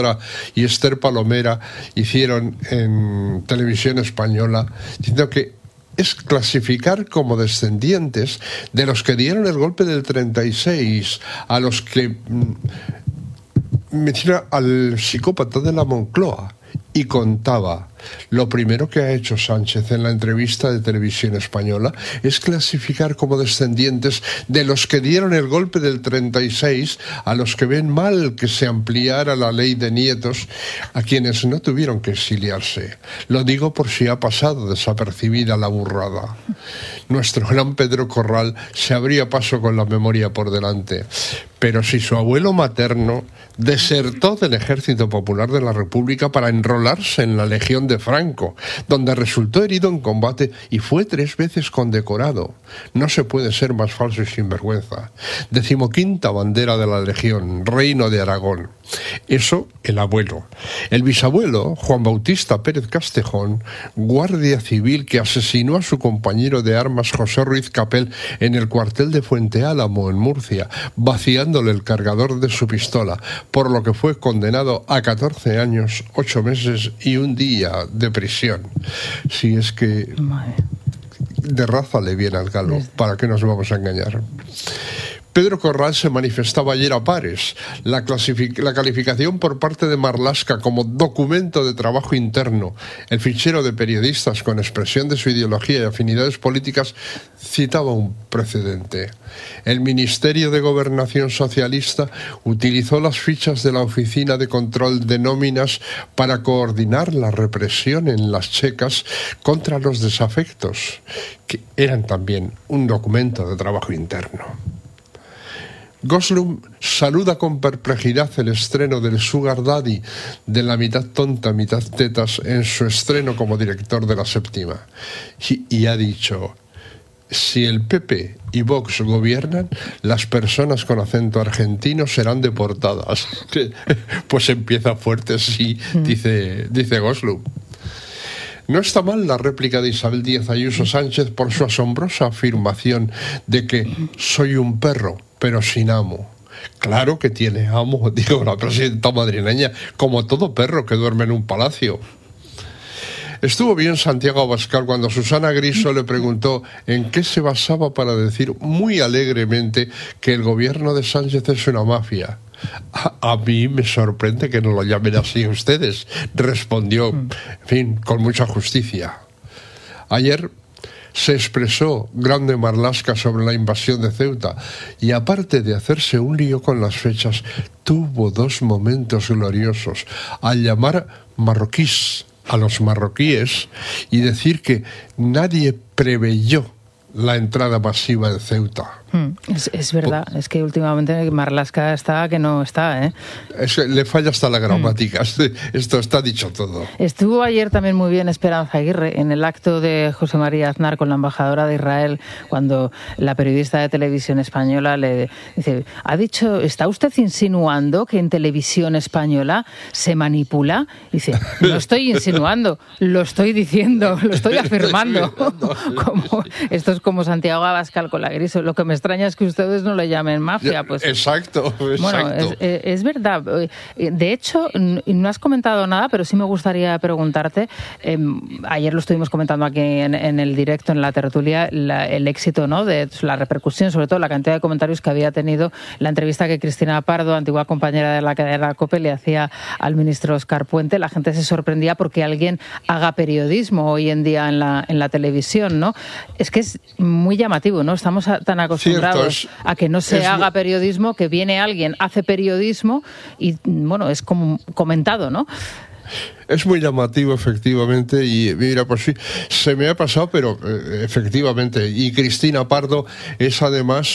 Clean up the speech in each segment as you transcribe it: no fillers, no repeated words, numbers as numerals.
Góngora y Esther Palomera hicieron en Televisión Española, diciendo que es clasificar como descendientes de los que dieron el golpe del 36, a los que menciona al psicópata de la Moncloa, y contaba: lo primero que ha hecho Sánchez en la entrevista de Televisión Española es clasificar como descendientes de los que dieron el golpe del 36, a los que ven mal que se ampliara la ley de nietos, a quienes no tuvieron que exiliarse. Lo digo por si ha pasado desapercibida la burrada. Nuestro gran Pedro Corral se abría paso con la memoria por delante, pero si su abuelo materno desertó del Ejército Popular de la República para enrolarse en la Legión de Franco, donde resultó herido en combate y fue 3 veces condecorado. No se puede ser más falso y sinvergüenza. 15ª bandera de la Legión, Reino de Aragón. Eso el abuelo. El bisabuelo, Juan Bautista Pérez Castejón, guardia civil que asesinó a su compañero de armas José Ruiz Capel en el cuartel de Fuente Álamo, en Murcia, vaciándole el cargador de su pistola, por lo que fue condenado a 14 años, 8 meses y 1 día de prisión. Si es que de raza le viene al galo, ¿para qué nos vamos a engañar? Pedro Corral se manifestaba ayer a pares. La calificación por parte de Marlaska como documento de trabajo interno, el fichero de periodistas con expresión de su ideología y afinidades políticas, citaba un precedente. El Ministerio de Gobernación Socialista utilizó las fichas de la Oficina de Control de Nóminas para coordinar la represión en las checas contra los desafectos, que eran también un documento de trabajo interno. Goslum saluda con perplejidad el estreno del Sugar Daddy de La mitad tonta, mitad tetas en su estreno como director de La Séptima. Y ha dicho: si el PP y Vox gobiernan, las personas con acento argentino serán deportadas. Pues empieza fuerte, sí, dice Goslum. No está mal la réplica de Isabel Díaz Ayuso Sánchez por su asombrosa afirmación de que soy un perro, pero sin amo. Claro que tiene amo, dijo la presidenta madrileña, como todo perro que duerme en un palacio. Estuvo bien Santiago Abascal cuando Susana Griso le preguntó en qué se basaba para decir muy alegremente que el gobierno de Sánchez es una mafia. A mí me sorprende que no lo llamen así ustedes, respondió, en fin, con mucha justicia. Ayer se expresó Grande Marlaska sobre la invasión de Ceuta y, aparte de hacerse un lío con las fechas, tuvo 2 momentos gloriosos al llamar marroquíes a los marroquíes y decir que nadie preveyó la entrada masiva en Ceuta. Es verdad, es que últimamente Marlaska está que no está, ¿eh? Es que le falla hasta la gramática, esto está dicho todo. Estuvo ayer también muy bien Esperanza Aguirre en el acto de José María Aznar con la embajadora de Israel, cuando la periodista de Televisión Española le dice: ¿está usted insinuando que en Televisión Española se manipula? Dice: no estoy insinuando, lo estoy diciendo, lo estoy afirmando. Esto es como Santiago Abascal con la Griso. Lo que me extraña es que ustedes no le llamen mafia. Pues, exacto. Bueno, es verdad. De hecho, no has comentado nada, pero sí me gustaría preguntarte. Ayer lo estuvimos comentando aquí en el directo, en la tertulia, el éxito, ¿no?, de la repercusión, sobre todo la cantidad de comentarios que había tenido la entrevista que Cristina Pardo, antigua compañera de la cadena COPE, le hacía al ministro Óscar Puente. La gente se sorprendía porque alguien haga periodismo hoy en día en la televisión, ¿no? Es que es muy llamativo, ¿no? Estamos tan acostumbrados a que no se haga periodismo, que viene alguien, hace periodismo y, bueno, es como comentado, ¿no? Es muy llamativo, efectivamente, y mira, pues sí, se me ha pasado, pero efectivamente, y Cristina Pardo es además,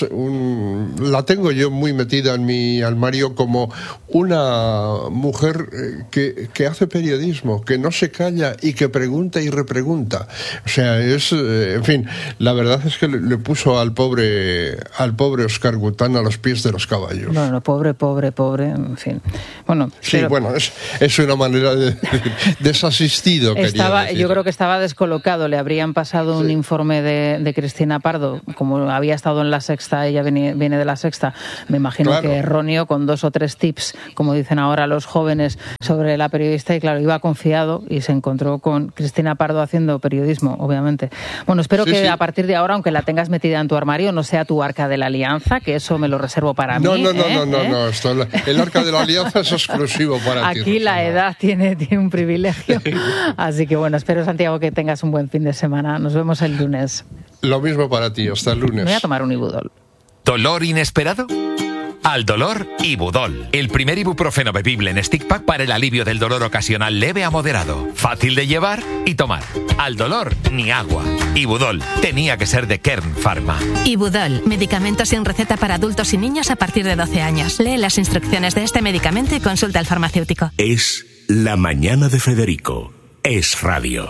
la tengo yo muy metida en mi armario como una mujer que hace periodismo, que no se calla y que pregunta y repregunta. O sea, en fin, la verdad es que le puso al pobre Óscar Gután a los pies de los caballos. Bueno, pobre, en fin. Bueno, sí, pero... bueno, es una manera de desasistido. Yo creo que estaba descolocado. Le habrían pasado un informe de Cristina Pardo, como había estado en La Sexta, ella viene de La Sexta, me imagino que erróneo, con 2 o 3 tips, como dicen ahora los jóvenes, sobre la periodista, y claro, iba confiado y se encontró con Cristina Pardo haciendo periodismo, obviamente. Bueno, espero que a partir de ahora, aunque la tengas metida en tu armario, no sea tu Arca de la Alianza, que eso me lo reservo para mí. No, el Arca de la Alianza es exclusivo para ti. Aquí la edad tiene un privilegio. Así que bueno, espero, Santiago, que tengas un buen fin de semana. Nos vemos el lunes. Lo mismo para ti, hasta el lunes. Me voy a tomar un Ibudol. ¿Dolor inesperado? Al dolor, Ibudol. El primer ibuprofeno bebible en stick pack para el alivio del dolor ocasional leve a moderado. Fácil de llevar y tomar. Al dolor, ni agua. Ibudol. Tenía que ser de Kern Pharma. Ibudol. Medicamento sin receta para adultos y niños a partir de 12 años. Lee las instrucciones de este medicamento y consulta al farmacéutico. Es La Mañana de Federico. Es radio.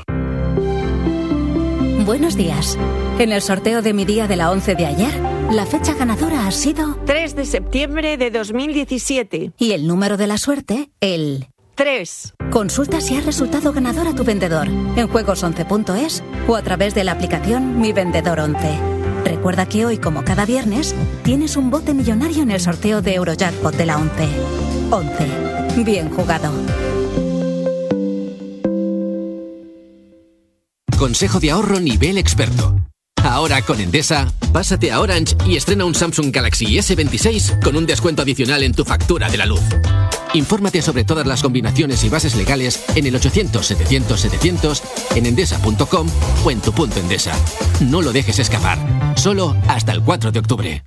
Buenos días. En el sorteo de mi día de la 11 de ayer, la fecha ganadora ha sido 3 de septiembre de 2017. Y el número de la suerte, el 3. Consulta si has resultado ganador a tu vendedor en juegos11.es o a través de la aplicación Mi Vendedor 11. Recuerda que hoy, como cada viernes, tienes un bote millonario en el sorteo de Eurojackpot de la 11. 11. Bien jugado. Consejo de ahorro nivel experto. Ahora con Endesa, pásate a Orange y estrena un Samsung Galaxy S26 con un descuento adicional en tu factura de la luz. Infórmate sobre todas las combinaciones y bases legales en el 800-700-700, en endesa.com o en tu punto Endesa. No lo dejes escapar. Solo hasta el 4 de octubre.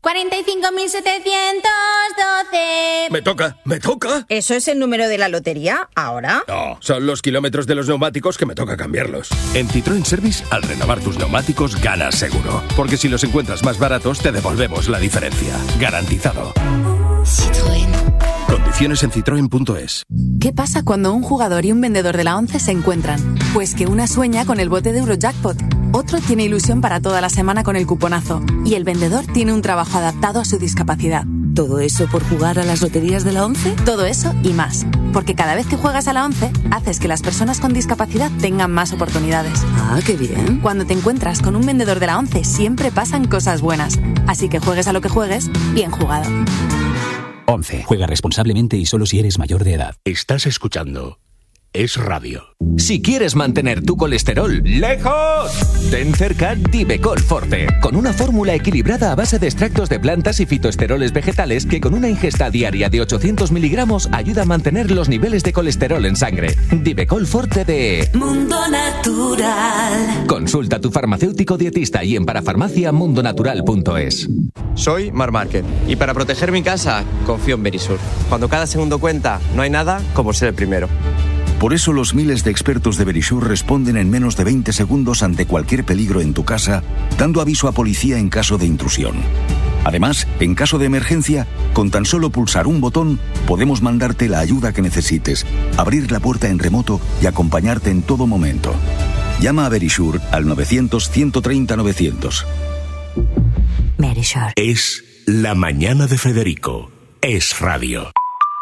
45.712. Me toca. ¿Eso es el número de la lotería? ¿Ahora? No, son los kilómetros de los neumáticos que me toca cambiarlos. En Citroën Service, al renovar tus neumáticos, ganas seguro. Porque si los encuentras más baratos, te devolvemos la diferencia. Garantizado. Citroën. Condiciones en citroen.es. ¿Qué pasa cuando un jugador y un vendedor de la 11 se encuentran? Pues que una sueña con el bote de Eurojackpot, otro tiene ilusión para toda la semana con el cuponazo y el vendedor tiene un trabajo adaptado a su discapacidad. ¿Todo eso por jugar a las loterías de la 11? Todo eso y más. Porque cada vez que juegas a la 11, haces que las personas con discapacidad tengan más oportunidades. Ah, qué bien. Cuando te encuentras con un vendedor de la 11, siempre pasan cosas buenas. Así que juegues a lo que juegues, bien jugado. 11. Juega responsablemente y solo si eres mayor de edad. Estás escuchando Es Radio. Si quieres mantener tu colesterol lejos, ten cerca Divecol Forte, con una fórmula equilibrada a base de extractos de plantas y fitoesteroles vegetales que con una ingesta diaria de 800 miligramos ayuda a mantener los niveles de colesterol en sangre. Divecol Forte de Mundo Natural. Consulta a tu farmacéutico dietista y en parafarmacia.mundonatural.es. Soy Mar Márquez y para proteger mi casa confío en Verisur. Cuando cada segundo cuenta, no hay nada como ser el primero. Por eso los miles de expertos de Verisur responden en menos de 20 segundos ante cualquier peligro en tu casa, dando aviso a policía en caso de intrusión. Además, en caso de emergencia, con tan solo pulsar un botón, podemos mandarte la ayuda que necesites, abrir la puerta en remoto y acompañarte en todo momento. Llama a Verisur al 900-130-900. Verisur. Es La Mañana de Federico. Es radio.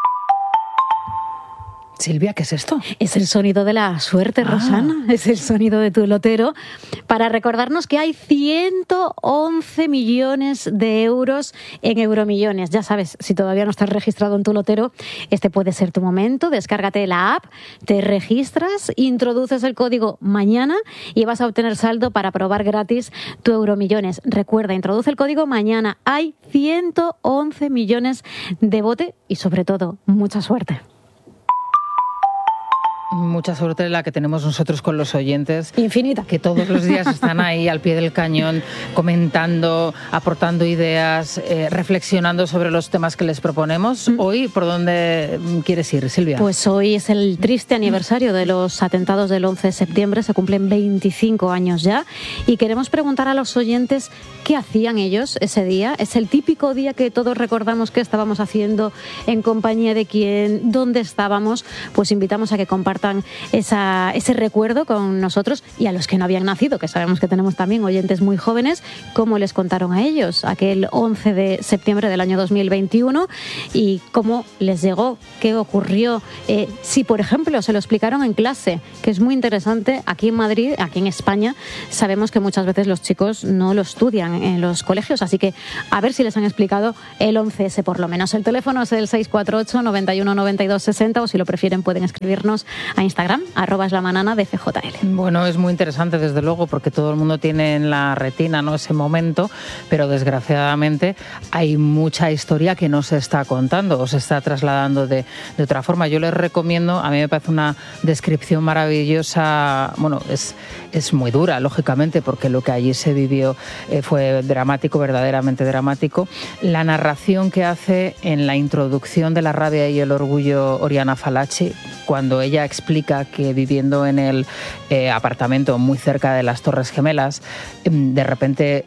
Silvia, ¿qué es esto? Es el sonido de la suerte, Rosana. Es el sonido de tu lotero para recordarnos que hay 111 millones de euros en Euromillones. Ya sabes, si todavía no estás registrado en tu lotero, este puede ser tu momento. Descárgate la app, te registras, introduces el código mañana y vas a obtener saldo para probar gratis tu Euromillones. Recuerda, introduce el código mañana. Hay 111 millones de bote y, sobre todo, mucha suerte. Mucha suerte la que tenemos nosotros con los oyentes. Infinita. Que todos los días están ahí al pie del cañón, comentando, aportando ideas, reflexionando sobre los temas que les proponemos. Hoy, ¿por dónde quieres ir, Silvia? Pues hoy es el triste aniversario de los atentados del 11 de septiembre. Se cumplen 25 años ya. Y queremos preguntar a los oyentes qué hacían ellos ese día. Es el típico día que todos recordamos qué estábamos haciendo, en compañía de quién, dónde estábamos. Pues invitamos a que compartan compartan ese recuerdo con nosotros, y a los que no habían nacido, que sabemos que tenemos también oyentes muy jóvenes, cómo les contaron a ellos aquel 11 de septiembre del año 2021 y cómo les llegó, qué ocurrió, si por ejemplo se lo explicaron en clase, que es muy interesante. Aquí en Madrid, aquí en España, sabemos que muchas veces los chicos no lo estudian en los colegios, así que a ver si les han explicado el 11S por lo menos. El teléfono es el 648 91 92 60, o si lo prefieren pueden escribirnos a Instagram, @eslamanana de FJL. Bueno, es muy interesante desde luego, porque todo el mundo tiene en la retina, ¿no?, ese momento, pero desgraciadamente hay mucha historia que no se está contando o se está trasladando de otra forma. Yo les recomiendo, a mí me parece una descripción maravillosa, bueno, es muy dura, lógicamente, porque lo que allí se vivió fue dramático, verdaderamente dramático. La narración que hace en la introducción de La rabia y el orgullo Oriana Fallaci, cuando ella explica que viviendo en el apartamento muy cerca de las Torres Gemelas, de repente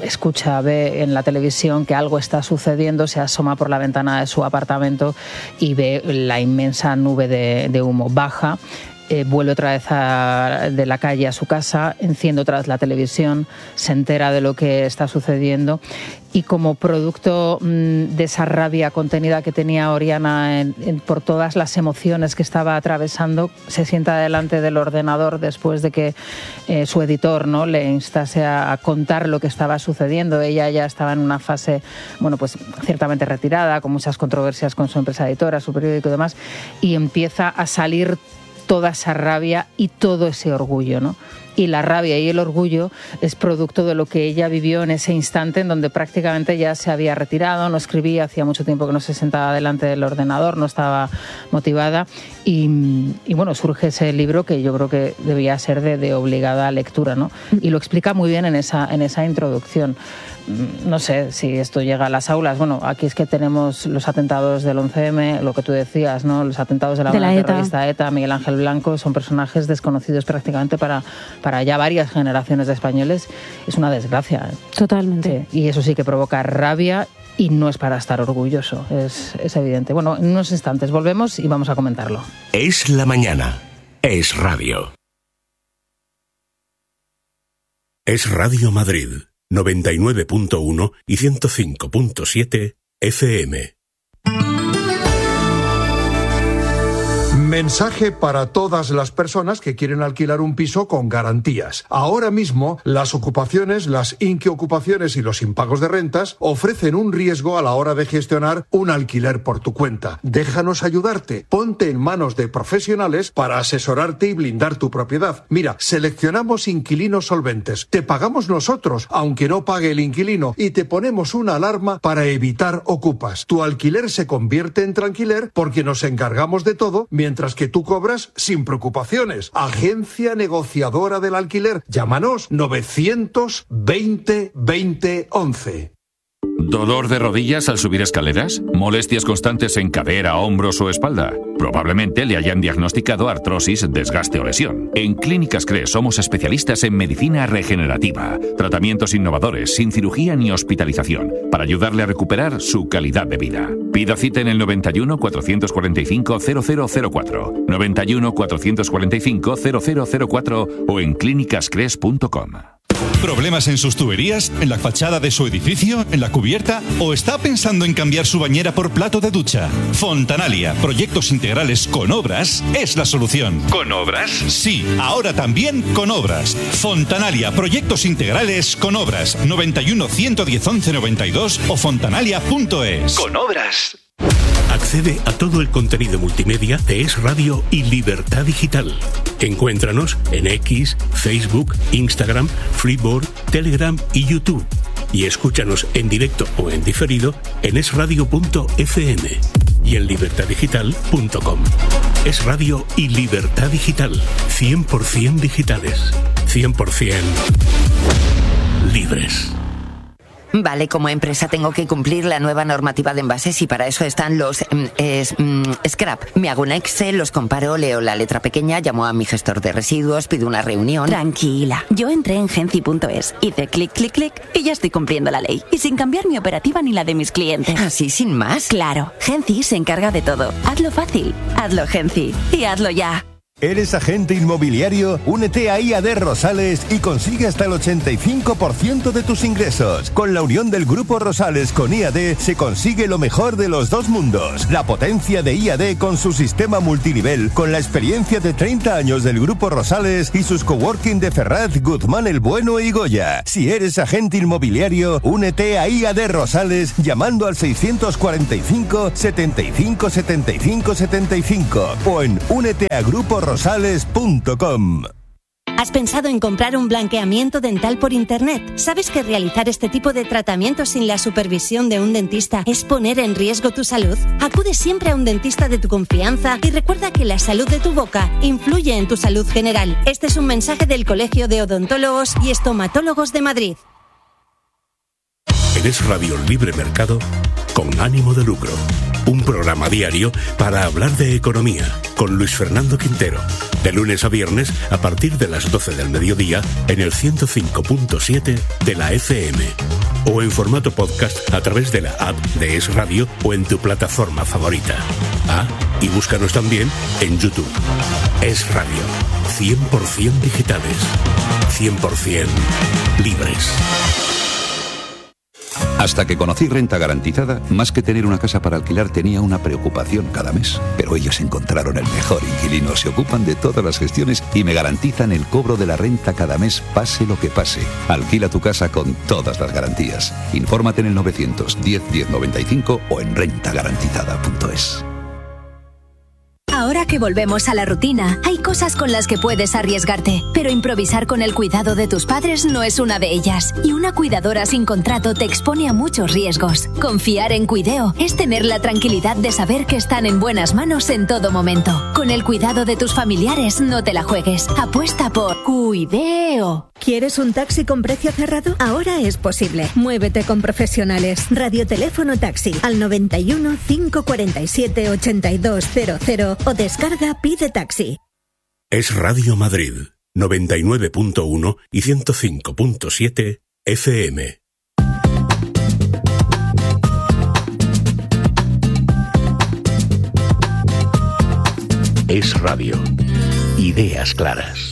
ve en la televisión que algo está sucediendo, se asoma por la ventana de su apartamento y ve la inmensa nube de humo. Baja, vuelve otra vez de la calle a su casa, enciende otra vez la televisión, se entera de lo que está sucediendo, y como producto de esa rabia contenida que tenía Oriana por todas las emociones que estaba atravesando, se sienta delante del ordenador después de que su editor, ¿no?, le instase a contar lo que estaba sucediendo. Ella ya estaba en una fase, bueno, pues ciertamente retirada, con muchas controversias con su empresa editora, su periódico y demás, y empieza a salir toda esa rabia y todo ese orgullo, ¿no? Y la rabia y el orgullo es producto de lo que ella vivió en ese instante, en donde prácticamente ya se había retirado, no escribía, hacía mucho tiempo que no se sentaba delante del ordenador, no estaba motivada, y bueno, surge ese libro que yo creo que debía ser de obligada lectura, ¿no? Y lo explica muy bien en esa introducción. No sé si esto llega a las aulas. Bueno, aquí es que tenemos los atentados del 11M, lo que tú decías, ¿no?, los atentados de la banda terrorista ETA, Miguel Ángel Blanco, son personajes desconocidos prácticamente para ya varias generaciones de españoles. Es una desgracia. Totalmente. Sí, y eso sí que provoca rabia y no es para estar orgulloso, es evidente. Bueno, en unos instantes volvemos y vamos a comentarlo. Es la mañana. Es radio. Es Radio Madrid. 99.1 y 105.7 FM. Mensaje para todas las personas que quieren alquilar un piso con garantías. Ahora mismo, las ocupaciones, las inquiocupaciones y los impagos de rentas ofrecen un riesgo a la hora de gestionar un alquiler por tu cuenta. Déjanos ayudarte. Ponte en manos de profesionales para asesorarte y blindar tu propiedad. Mira, seleccionamos inquilinos solventes. Te pagamos nosotros, aunque no pague el inquilino, y te ponemos una alarma para evitar ocupas. Tu alquiler se convierte en tranquiler porque nos encargamos de todo, mientras que tú cobras sin preocupaciones. Agencia negociadora del alquiler. Llámanos 920 20 11. ¿Dolor de rodillas al subir escaleras? ¿Molestias constantes en cadera, hombros o espalda? Probablemente le hayan diagnosticado artrosis, desgaste o lesión. En Clínicas CRES somos especialistas en medicina regenerativa, tratamientos innovadores, sin cirugía ni hospitalización, para ayudarle a recuperar su calidad de vida. Pida cita en el 91 445 0004, 91 445 0004 o en clínicascres.com. ¿Problemas en sus tuberías? ¿En la fachada de su edificio? ¿En la cubierta? ¿O está pensando en cambiar su bañera por plato de ducha? Fontanalia, proyectos integrales con obras, es la solución. ¿Con obras? Sí, ahora también con obras. Fontanalia, proyectos integrales con obras. 91 110 11 92 o fontanalia.es. Con obras. Accede a todo el contenido multimedia de Es Radio y Libertad Digital. Encuéntranos en X, Facebook, Instagram, Freeboard, Telegram y YouTube. Y escúchanos en directo o en diferido en esradio.fm y en libertaddigital.com. Es Radio y Libertad Digital. 100% digitales. 100% libres. Vale, como empresa tengo que cumplir la nueva normativa de envases y para eso están los scrap. Me hago un Excel, los comparo, leo la letra pequeña, llamo a mi gestor de residuos, pido una reunión. Tranquila, yo entré en Genci.es, hice clic, clic, clic y ya estoy cumpliendo la ley. Y sin cambiar mi operativa ni la de mis clientes. ¿Así sin más? Claro, Genci se encarga de todo. Hazlo fácil, hazlo Genci y hazlo ya. ¿Eres agente inmobiliario? Únete a IAD Rosales y consigue hasta el 85% de tus ingresos. Con la unión del Grupo Rosales con IAD se consigue lo mejor de los dos mundos. La potencia de IAD con su sistema multinivel, con la experiencia de 30 años del Grupo Rosales y sus coworking de Ferraz, Guzmán el Bueno y Goya. Si eres agente inmobiliario, únete a IAD Rosales llamando al 645 75 75 75 o en úneteagruporosales.com. ¿Has pensado en comprar un blanqueamiento dental por internet? ¿Sabes que realizar este tipo de tratamientos sin la supervisión de un dentista es poner en riesgo tu salud? Acude siempre a un dentista de tu confianza y recuerda que la salud de tu boca influye en tu salud general. Este es un mensaje del Colegio de Odontólogos y Estomatólogos de Madrid. Es Radio Libre Mercado con ánimo de lucro. Un programa diario para hablar de economía con Luis Fernando Quintero. De lunes a viernes a partir de las 12 del mediodía en el 105.7 de la FM. O en formato podcast a través de la app de Es Radio o en tu plataforma favorita. Y búscanos también en YouTube. Es Radio. 100% digitales. 100% libres. Hasta que conocí Renta Garantizada, más que tener una casa para alquilar tenía una preocupación cada mes. Pero ellos encontraron el mejor inquilino, se ocupan de todas las gestiones y me garantizan el cobro de la renta cada mes, pase lo que pase. Alquila tu casa con todas las garantías. Infórmate en el 910 1095 o en rentagarantizada.es. Ahora que volvemos a la rutina, hay cosas con las que puedes arriesgarte, pero improvisar con el cuidado de tus padres no es una de ellas. Y una cuidadora sin contrato te expone a muchos riesgos. Confiar en Cuideo es tener la tranquilidad de saber que están en buenas manos en todo momento. Con el cuidado de tus familiares no te la juegues. Apuesta por Cuideo. ¿Quieres un taxi con precio cerrado? Ahora es posible. Muévete con profesionales. Radioteléfono Taxi al 91 547 8200 o descarga Pide Taxi. Es Radio Madrid, 99.1 y 105.7 FM. Es Radio. Ideas claras.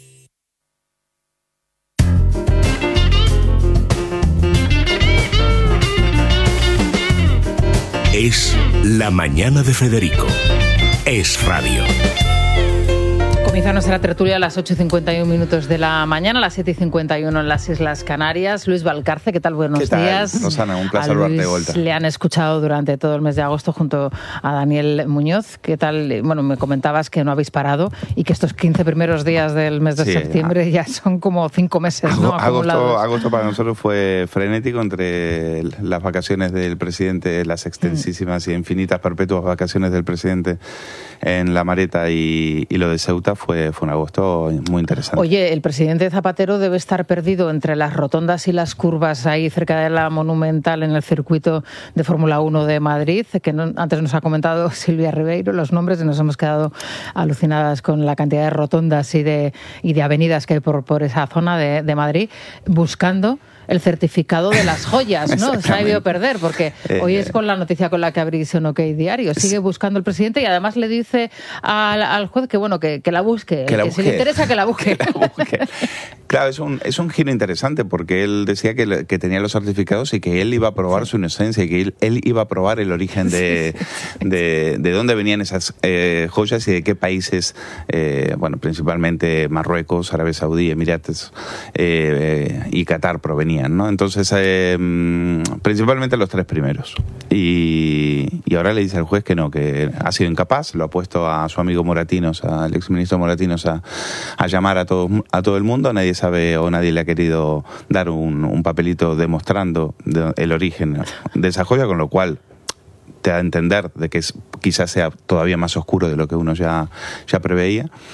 Es La Mañana de Federico. Es Radio. Comienza nuestra tertulia a las 8:51 de la mañana, a las 7:51 en las Islas Canarias. Luis Valcarce, ¿qué tal? Buenos días. Rosana, un placer verte de vuelta. Le han escuchado durante todo el mes de agosto junto a Daniel Muñoz. ¿Qué tal? Bueno, me comentabas que no habéis parado y que estos 15 primeros días del mes de septiembre ya son como 5 meses, ¿no? Agosto para nosotros fue frenético entre las vacaciones del presidente, las extensísimas y infinitas perpetuas vacaciones del presidente en La Mareta y lo de Ceuta. Fue un agosto muy interesante. Oye, el presidente Zapatero debe estar perdido entre las rotondas y las curvas ahí cerca de la Monumental en el circuito de Fórmula 1 de Madrid, que antes nos ha comentado Silvia Ribeiro los nombres y nos hemos quedado alucinadas con la cantidad de rotondas y de avenidas que hay por esa zona de Madrid, buscando el certificado de las joyas, ¿no? Se ha debido perder, porque hoy es con la noticia con la que abrís un OK Diario. Sigue buscando el presidente y además le dice al juez que bueno, que la busque, que si le interesa que la busque. Claro, es un giro interesante porque él decía que tenía los certificados y que él iba a probar su inocencia y que él iba a probar el origen de dónde venían esas joyas y de qué países, bueno, principalmente Marruecos, Arabia Saudí, Emiratos y Qatar provenían, ¿no? Entonces, principalmente los 3 primeros. Y ahora le dice al juez que no, que ha sido incapaz, lo ha puesto a su amigo Moratinos, al exministro Moratinos, a llamar a todo el mundo. Nadie sabe o nadie le ha querido dar un papelito demostrando el origen de esa joya, con lo cual te da a entender de que quizás sea todavía más oscuro de lo que uno ya preveía.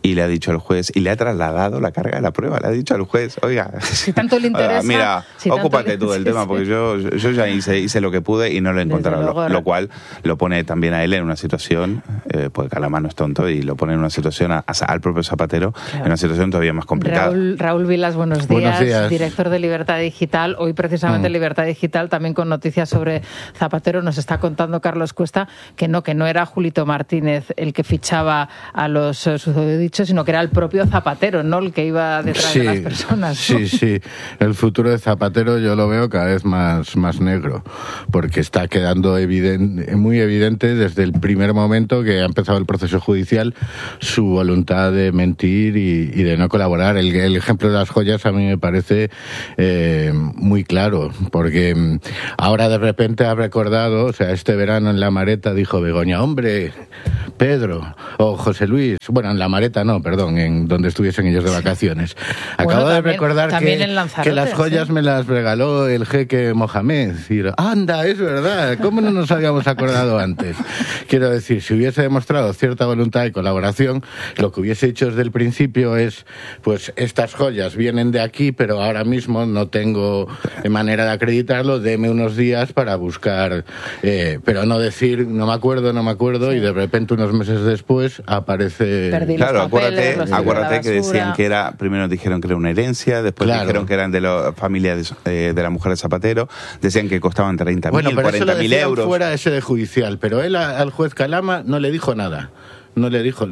y le ha dicho al juez, y le ha trasladado la carga de la prueba, le ha dicho al juez, oiga, si tanto le interesa, mira, si ocúpate tú del tema, porque yo ya hice lo que pude y no lo he encontrado, lo cual lo pone también a él en una situación, porque Calama no es tonto, y lo pone en una situación al propio Zapatero, en una situación todavía más complicada. Raúl Vilas, buenos días, director de Libertad Digital. Hoy precisamente en Libertad Digital, también con noticias sobre Zapatero, nos está contando Carlos Cuesta que no era Julito Martínez el que fichaba a los susodichos, sino que era el propio Zapatero, ¿no? El que iba detrás de las personas, ¿no? Sí. El futuro de Zapatero yo lo veo cada vez más negro, porque está quedando muy evidente desde el primer momento que ha empezado el proceso judicial su voluntad de mentir y de no colaborar. El ejemplo de las joyas a mí me parece muy claro, porque ahora de repente ha recordado, o sea, este verano en La Mareta dijo Begoña, hombre, Pedro o José Luis, bueno, en La Mareta no, perdón, en donde estuviesen ellos de vacaciones. Acabo de recordar que las joyas me las regaló el jeque Mohamed. Y, anda, es verdad, ¿cómo no nos habíamos acordado antes? Quiero decir, si hubiese demostrado cierta voluntad de colaboración, lo que hubiese hecho desde el principio es, pues estas joyas vienen de aquí, pero ahora mismo no tengo manera de acreditarlo, deme unos días para buscar, pero no decir, no me acuerdo, y de repente unos meses después aparece... Claro, acuérdate que decían que era, primero dijeron que era una herencia, después dijeron que eran de la familia de la mujer de Zapatero, decían que costaban 30.000, 40.000 euros. Fuera ese de judicial, pero él al juez Calama no le dijo nada. No le dijo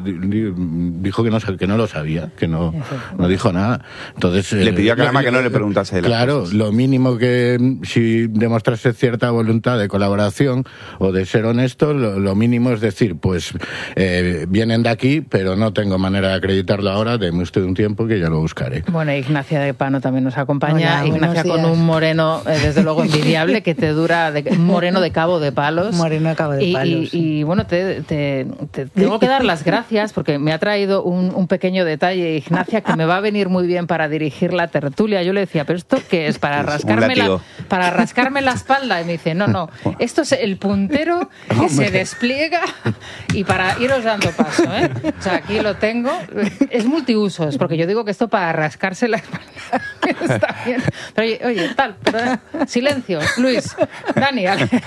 que no lo sabía, que no dijo nada. Entonces le pidió a Calama que no le preguntase. Claro, lo mínimo que si demostrase cierta voluntad de colaboración o de ser honesto, lo mínimo es decir, pues vienen de aquí, pero no tengo manera de acreditarlo ahora, deme usted un tiempo que ya lo buscaré. Bueno, Ignacia de Pano también nos acompaña. Hola, Ignacia con un moreno, desde luego envidiable, que te dura, un moreno de Cabo de Palos. Moreno de Cabo de Palos. Y bueno, te tengo que dar las gracias porque me ha traído un pequeño detalle, Ignacia, que me va a venir muy bien para dirigir la tertulia. Yo le decía, ¿pero esto qué es? ¿Para rascarme la espalda? Y me dice, no, esto es el puntero que se despliega y para iros dando paso, ¿eh? O sea, aquí lo tengo. Es multiusos, porque yo digo que esto para rascarse la espalda está bien. Pero oye, silencio, Luis, Dani,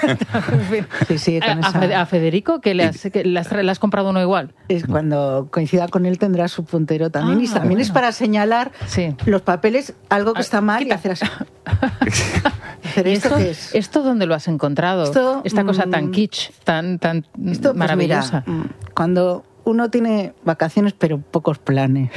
a Federico, que le has comprado uno igual. Es cuando coincida con él tendrá su puntero también. Y también es para señalar los papeles, algo que está mal, y hacer así. ¿Esto dónde lo has encontrado? Esta cosa tan kitsch, tan maravillosa. Pues mira, cuando uno tiene vacaciones pero pocos planes,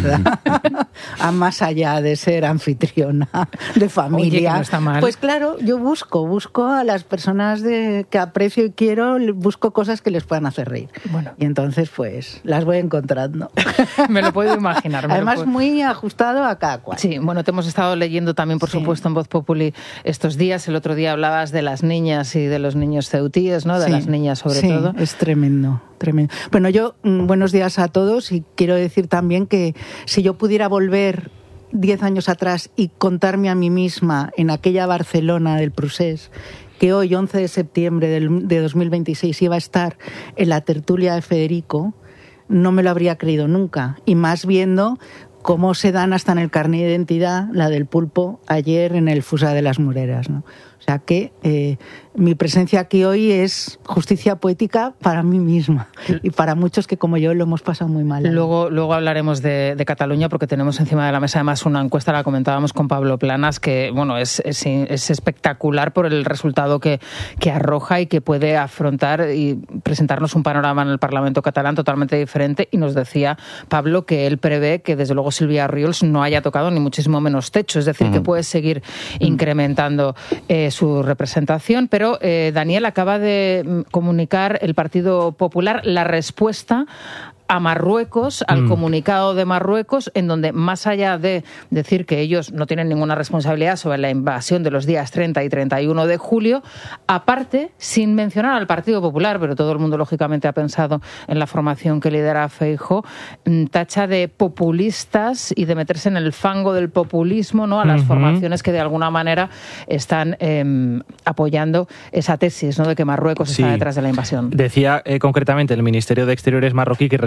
a más allá de ser anfitriona de familia. Oye, que no está mal. Pues claro, yo busco a las personas que aprecio y quiero, busco cosas que les puedan hacer reír. Bueno. Y entonces pues las voy encontrando. Me lo puedo imaginar. Además muy ajustado a cada cual. Sí, bueno, te hemos estado leyendo también, por supuesto, en Voz Populi estos días. El otro día hablabas de las niñas y de los niños ceutíes, ¿no? De las niñas sobre todo. Sí, es tremendo. Bueno, yo, buenos días a todos, y quiero decir también que si yo pudiera volver 10 años atrás y contarme a mí misma en aquella Barcelona del Procés, que hoy, 11 de septiembre de 2026, iba a estar en la tertulia de Federico, no me lo habría creído nunca. Y más viendo cómo se dan hasta en el carnet de identidad, la del pulpo, ayer en el Fusa de las Moreras, ¿no? O sea que mi presencia aquí hoy es justicia poética para mí misma y para muchos que como yo lo hemos pasado muy mal. Luego hablaremos de Cataluña, porque tenemos encima de la mesa además una encuesta, la comentábamos con Pablo Planas, que bueno es espectacular por el resultado que arroja y que puede afrontar y presentarnos un panorama en el Parlamento catalán totalmente diferente. Y nos decía Pablo que él prevé que desde luego Silvia Riols no haya tocado ni muchísimo menos techo, es decir, que puede seguir incrementando su representación, pero Daniel, acaba de comunicar el Partido Popular la respuesta a Marruecos, al comunicado de Marruecos, en donde, más allá de decir que ellos no tienen ninguna responsabilidad sobre la invasión de los días 30 y 31 de julio, aparte, sin mencionar al Partido Popular, pero todo el mundo lógicamente ha pensado en la formación que lidera Feijóo, tacha de populistas y de meterse en el fango del populismo, ¿no?, a las formaciones que de alguna manera están apoyando esa tesis, ¿no?, de que Marruecos está detrás de la invasión. Decía concretamente el Ministerio de Exteriores marroquí que resulta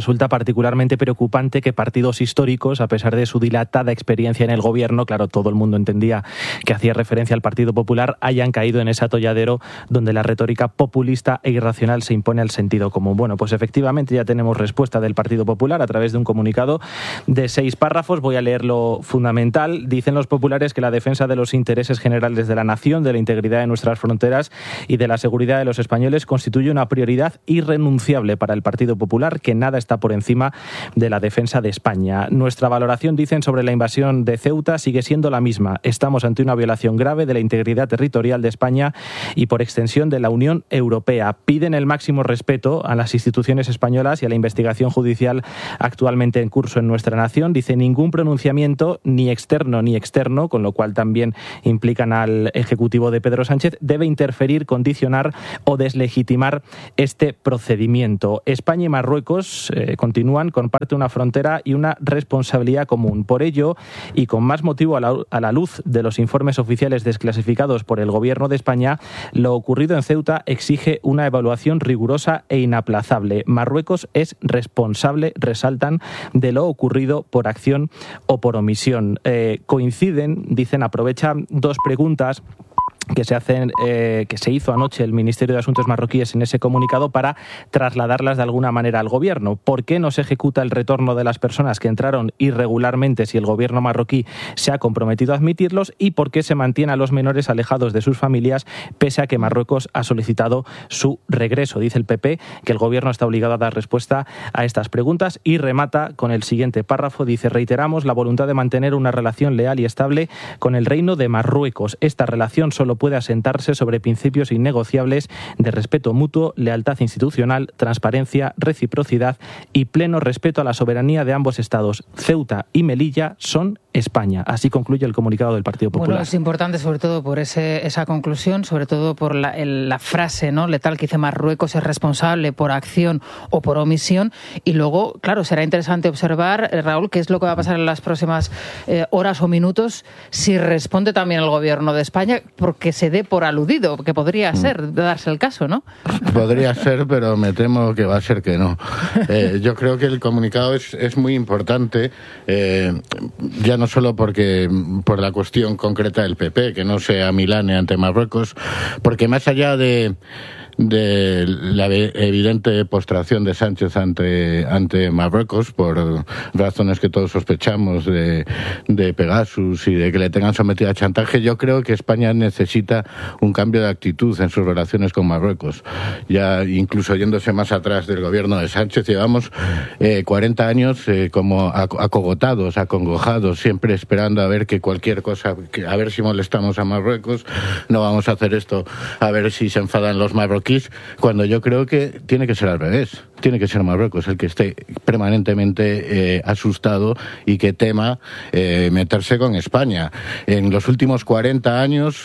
resulta particularmente preocupante que partidos históricos, a pesar de su dilatada experiencia en el gobierno, claro, todo el mundo entendía que hacía referencia al Partido Popular, hayan caído en ese atolladero donde la retórica populista e irracional se impone al sentido común. Bueno, pues efectivamente ya tenemos respuesta del Partido Popular a través de un comunicado de 6 párrafos. Voy a leer lo fundamental. Dicen los populares que la defensa de los intereses generales de la nación, de la integridad de nuestras fronteras y de la seguridad de los españoles constituye una prioridad irrenunciable para el Partido Popular, que nada está por encima de la defensa de España. Nuestra valoración, dicen, sobre la invasión de Ceuta sigue siendo la misma. Estamos ante una violación grave de la integridad territorial de España y, por extensión, de la Unión Europea. Piden el máximo respeto a las instituciones españolas y a la investigación judicial actualmente en curso en nuestra nación. Dice, ningún pronunciamiento, ni externo ni externo, con lo cual también implican al Ejecutivo de Pedro Sánchez, debe interferir, condicionar o deslegitimar este procedimiento. España y Marruecos comparten una frontera y una responsabilidad común. Por ello, y con más motivo a la luz de los informes oficiales desclasificados por el Gobierno de España, lo ocurrido en Ceuta exige una evaluación rigurosa e inaplazable. Marruecos es responsable, resaltan, de lo ocurrido por acción o por omisión. Coinciden, dicen, aprovechan 2 preguntas que se hizo anoche el Ministerio de Asuntos marroquíes en ese comunicado para trasladarlas de alguna manera al Gobierno. ¿Por qué no se ejecuta el retorno de las personas que entraron irregularmente si el Gobierno marroquí se ha comprometido a admitirlos? ¿Y por qué se mantiene a los menores alejados de sus familias pese a que Marruecos ha solicitado su regreso? Dice el PP que el Gobierno está obligado a dar respuesta a estas preguntas y remata con el siguiente párrafo. Dice, reiteramos la voluntad de mantener una relación leal y estable con el Reino de Marruecos. Esta relación solo puede asentarse sobre principios innegociables de respeto mutuo, lealtad institucional, transparencia, reciprocidad y pleno respeto a la soberanía de ambos estados. Ceuta y Melilla son España. Así concluye el comunicado del Partido Popular. Bueno, es importante sobre todo por esa conclusión, sobre todo por la frase, ¿no?, letal que dice Marruecos es responsable por acción o por omisión. Y luego, claro, será interesante observar, Raúl, qué es lo que va a pasar en las próximas horas o minutos si responde también el Gobierno de España, porque se dé por aludido, que podría ser, darse el caso, ¿no? Podría ser, pero me temo que va a ser que no. Yo creo que el comunicado es muy importante, ya no solo por la cuestión concreta del PP, que no se amilane ante Marruecos, porque más allá de la evidente postración de Sánchez ante Marruecos, por razones que todos sospechamos de Pegasus y de que le tengan sometido a chantaje, yo creo que España necesita un cambio de actitud en sus relaciones con Marruecos. Ya incluso yéndose más atrás del gobierno de Sánchez, llevamos 40 años como acogotados, acongojados, siempre esperando a ver que cualquier cosa, a ver si molestamos a Marruecos, no vamos a hacer esto, a ver si se enfadan los marroquíes, cuando yo creo que tiene que ser al revés. Tiene que ser Marruecos el que esté permanentemente asustado y que tema meterse con España. En los últimos 40 años,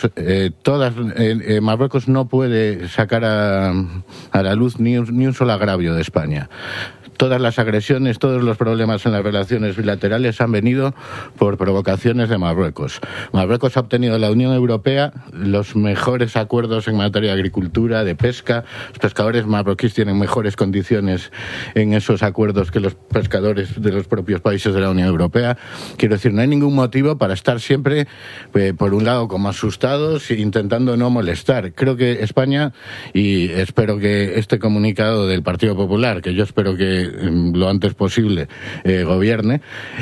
Marruecos no puede sacar a la luz ni un solo agravio de España. Todas las agresiones, todos los problemas en las relaciones bilaterales han venido por provocaciones de Marruecos. Marruecos ha obtenido de la Unión Europea los mejores acuerdos en materia de agricultura, de pesca. Los pescadores marroquíes tienen mejores condiciones en esos acuerdos que los pescadores de los propios países de la Unión Europea. Quiero decir, no hay ningún motivo para estar siempre, por un lado, como asustados e intentando no molestar. Creo que España, y espero que este comunicado del Partido Popular, que yo espero que lo antes posible gobierne,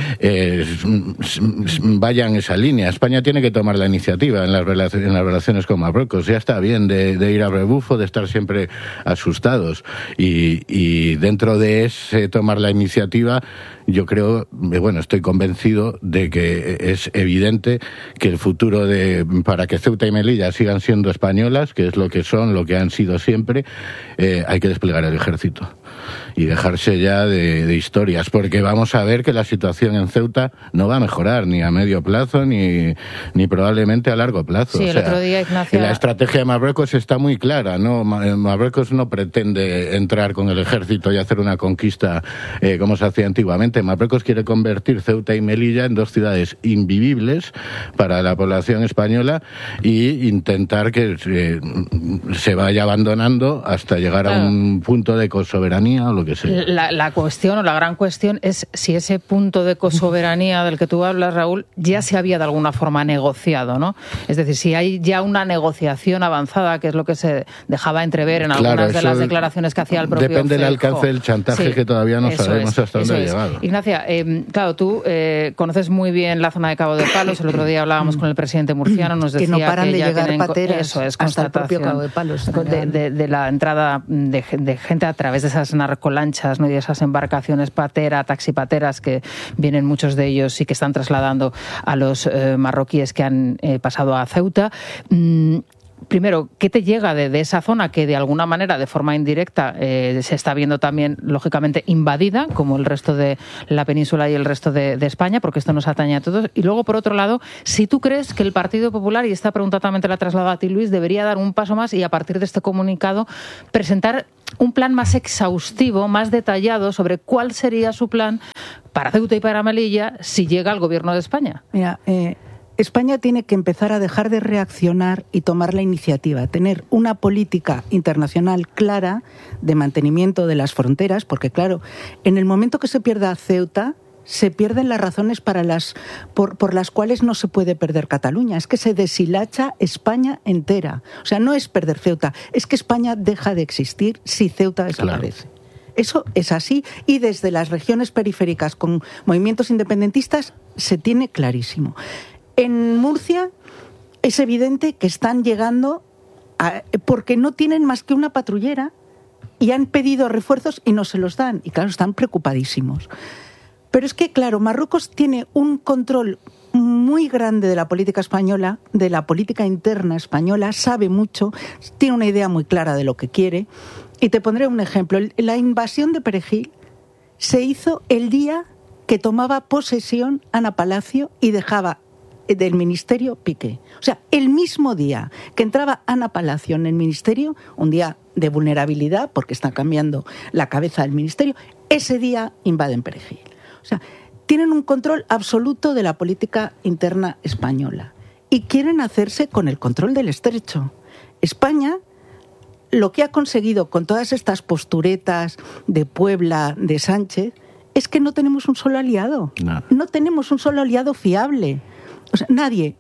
vaya en esa línea. España tiene que tomar la iniciativa en las relaciones con Marruecos. Ya está bien de ir a rebufo, de estar siempre asustados. Y dentro de ese tomar la iniciativa, yo creo, estoy convencido de que es evidente que el futuro para que Ceuta y Melilla sigan siendo españolas, que es lo que son, lo que han sido siempre, hay que desplegar el ejército y dejarse ya de historias, porque vamos a ver que la situación en Ceuta no va a mejorar ni a medio plazo ni probablemente a largo plazo. Sí, el otro día, Ignacio, la estrategia de Marruecos está muy clara, ¿no? Marruecos no pretende entrar con el ejército y hacer una conquista como se hacía antiguamente. Marruecos quiere convertir Ceuta y Melilla en 2 ciudades invivibles para la población española y intentar que se vaya abandonando hasta llegar a un punto de cosoberanía cosoberanía o lo que sea. La cuestión o la gran cuestión es si ese punto de cosoberanía del que tú hablas, Raúl, ya se había de alguna forma negociado, ¿no? Es decir, si hay ya una negociación avanzada, que es lo que se dejaba entrever en algunas de las declaraciones que hacía el propio Depende del alcance del chantaje, que todavía no sabemos hasta dónde ha llegado. Ignacia, claro, tú conoces muy bien la zona de Cabo de Palos. El otro día hablábamos con el presidente murciano, nos decía que no paran de ya llegar pateras eso es hasta el propio Cabo de Palos. De la entrada de gente a través de esas narcolanchas, ¿no? Y de esas embarcaciones taxipateras, que vienen muchos de ellos y que están trasladando a los marroquíes que han pasado a Ceuta. Primero, ¿qué te llega de esa zona que de alguna manera, de forma indirecta, se está viendo también, lógicamente, invadida, como el resto de la península y el resto de España, porque esto nos atañe a todos? Y luego, por otro lado, si tú crees que el Partido Popular, y esta pregunta también te la traslado a ti, Luis, debería dar un paso más y, a partir de este comunicado, presentar un plan más exhaustivo, más detallado, sobre cuál sería su plan para Ceuta y para Melilla si llega al Gobierno de España. Mira, España tiene que empezar a dejar de reaccionar y tomar la iniciativa, tener una política internacional clara de mantenimiento de las fronteras, porque claro, en el momento que se pierda Ceuta, se pierden las razones por las cuales no se puede perder Cataluña. Es que se deshilacha España entera. O sea, no es perder Ceuta, es que España deja de existir si Ceuta desaparece. Claro. Eso es así, y desde las regiones periféricas con movimientos independentistas se tiene clarísimo. En Murcia es evidente que están llegando porque no tienen más que una patrullera y han pedido refuerzos y no se los dan. Y claro, están preocupadísimos. Pero es que, claro, Marruecos tiene un control muy grande de la política española, de la política interna española, sabe mucho, tiene una idea muy clara de lo que quiere. Y te pondré un ejemplo. La invasión de Perejil se hizo el día que tomaba posesión Ana Palacio y dejaba del ministerio Piqué. O sea, el mismo día que entraba Ana Palacio en el ministerio, un día de vulnerabilidad porque está cambiando la cabeza del ministerio, ese día invaden Perejil. O sea, tienen un control absoluto de la política interna española y quieren hacerse con el control del estrecho. España, lo que ha conseguido con todas estas posturetas de Puebla, de Sánchez, es que no tenemos un solo aliado. No tenemos un solo aliado fiable. O sea, nadie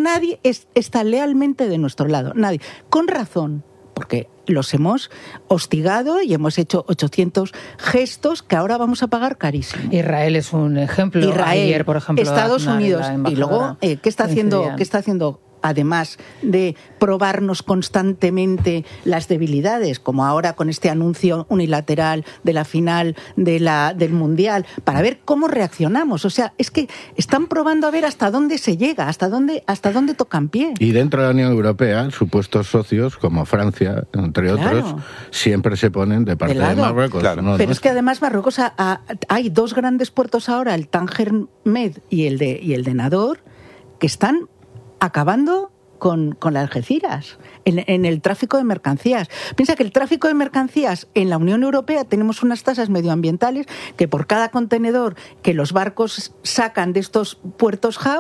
está lealmente de nuestro lado, nadie. Con razón, porque los hemos hostigado y hemos hecho 800 gestos que ahora vamos a pagar carísimo. Israel es un ejemplo. Ayer, por ejemplo, Estados Unidos. Y luego, ¿qué está haciendo? Además de probarnos constantemente las debilidades, como ahora con este anuncio unilateral de la final del Mundial, para ver cómo reaccionamos. O sea, es que están probando a ver hasta dónde se llega, hasta dónde tocan pie. Y dentro de la Unión Europea, supuestos socios, como Francia, entre otros, siempre se ponen de parte de Marruecos. Claro. Pero es que además Marruecos hay dos grandes puertos ahora, el Tánger Med y el de Nador, que están acabando con las Algeciras, en el tráfico de mercancías. Piensa que el tráfico de mercancías en la Unión Europea tenemos unas tasas medioambientales que por cada contenedor que los barcos sacan de estos puertos hub,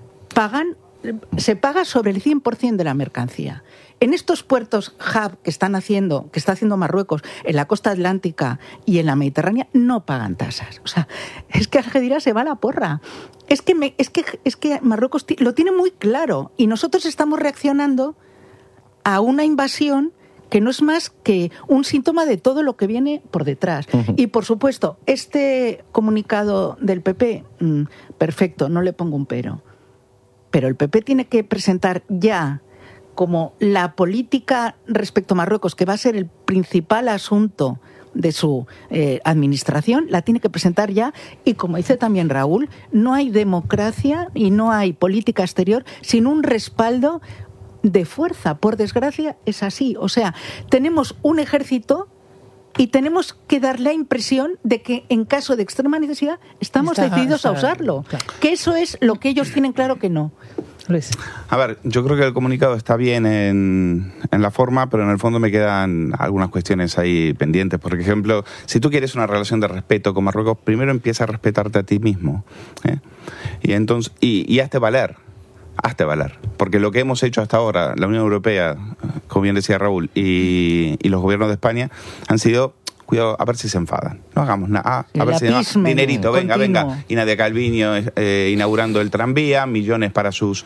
se paga sobre el 100% de la mercancía. En estos puertos hub que está haciendo Marruecos en la costa atlántica y en la Mediterránea, no pagan tasas. O sea, es que Algeciras se va a la porra. Es que Marruecos lo tiene muy claro y nosotros estamos reaccionando a una invasión que no es más que un síntoma de todo lo que viene por detrás. Uh-huh. Y, por supuesto, este comunicado del PP, perfecto, no le pongo un pero. Pero el PP tiene que presentar ya como la política respecto a Marruecos, que va a ser el principal asunto de su administración, la tiene que presentar ya. Y como dice también Raúl, no hay democracia y no hay política exterior sin un respaldo de fuerza. Por desgracia es así. O sea, tenemos un ejército y tenemos que dar la impresión de que en caso de extrema necesidad estamos decididos a usarlo. Claro. Que eso es lo que ellos tienen claro que no. Luis. A ver, yo creo que el comunicado está bien en la forma, pero en el fondo me quedan algunas cuestiones ahí pendientes. Por ejemplo, si tú quieres una relación de respeto con Marruecos, primero empieza a respetarte a ti mismo. Y entonces, y hazte valer. Porque lo que hemos hecho hasta ahora, la Unión Europea, como bien decía Raúl, y los gobiernos de España, han sido cuidado, a ver si se enfadan. No hagamos nada. A ver si apismen, dinerito, venga, continuo. venga. Y Nadia Calviño inaugurando el tranvía, millones para sus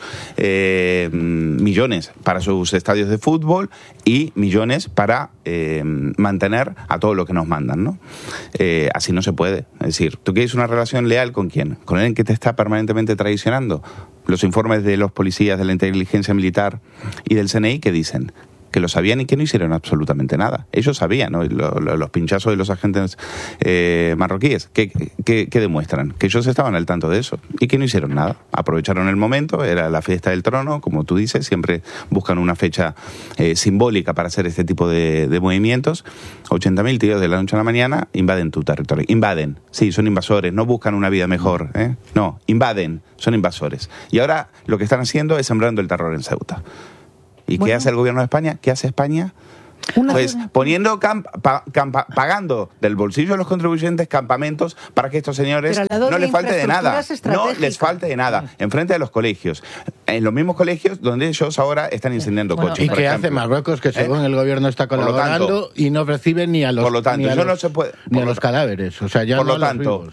estadios de fútbol y millones para mantener a todo lo que nos mandan, ¿no? Así no se puede. Es decir, ¿tú quieres una relación leal con quién? ¿Con alguien que te está permanentemente traicionando? Los informes de los policías de la inteligencia militar y del CNI, ¿qué dicen? Que lo sabían y que no hicieron absolutamente nada. Ellos sabían, ¿no? Los pinchazos de los agentes marroquíes, ¿qué demuestran? Que ellos estaban al tanto de eso y que no hicieron nada. Aprovecharon el momento, era la fiesta del trono, como tú dices, siempre buscan una fecha simbólica para hacer este tipo de movimientos. 80.000 tíos de la noche a la mañana invaden tu territorio. Invaden, sí, son invasores, no buscan una vida mejor, ¿eh? No, invaden, son invasores. Y ahora lo que están haciendo es sembrando el terror en Ceuta. ¿Y qué hace el gobierno de España? ¿Qué hace España? Pues poniendo pagando del bolsillo de los contribuyentes campamentos para que estos señores no les falte de nada. No les falte de nada. Enfrente de los colegios. En los mismos colegios donde ellos ahora están incendiando coches. ¿Y qué hace Marruecos? Que según el gobierno está colaborando y no recibe ni a los, ni a los cadáveres. O sea, ya por no lo tanto,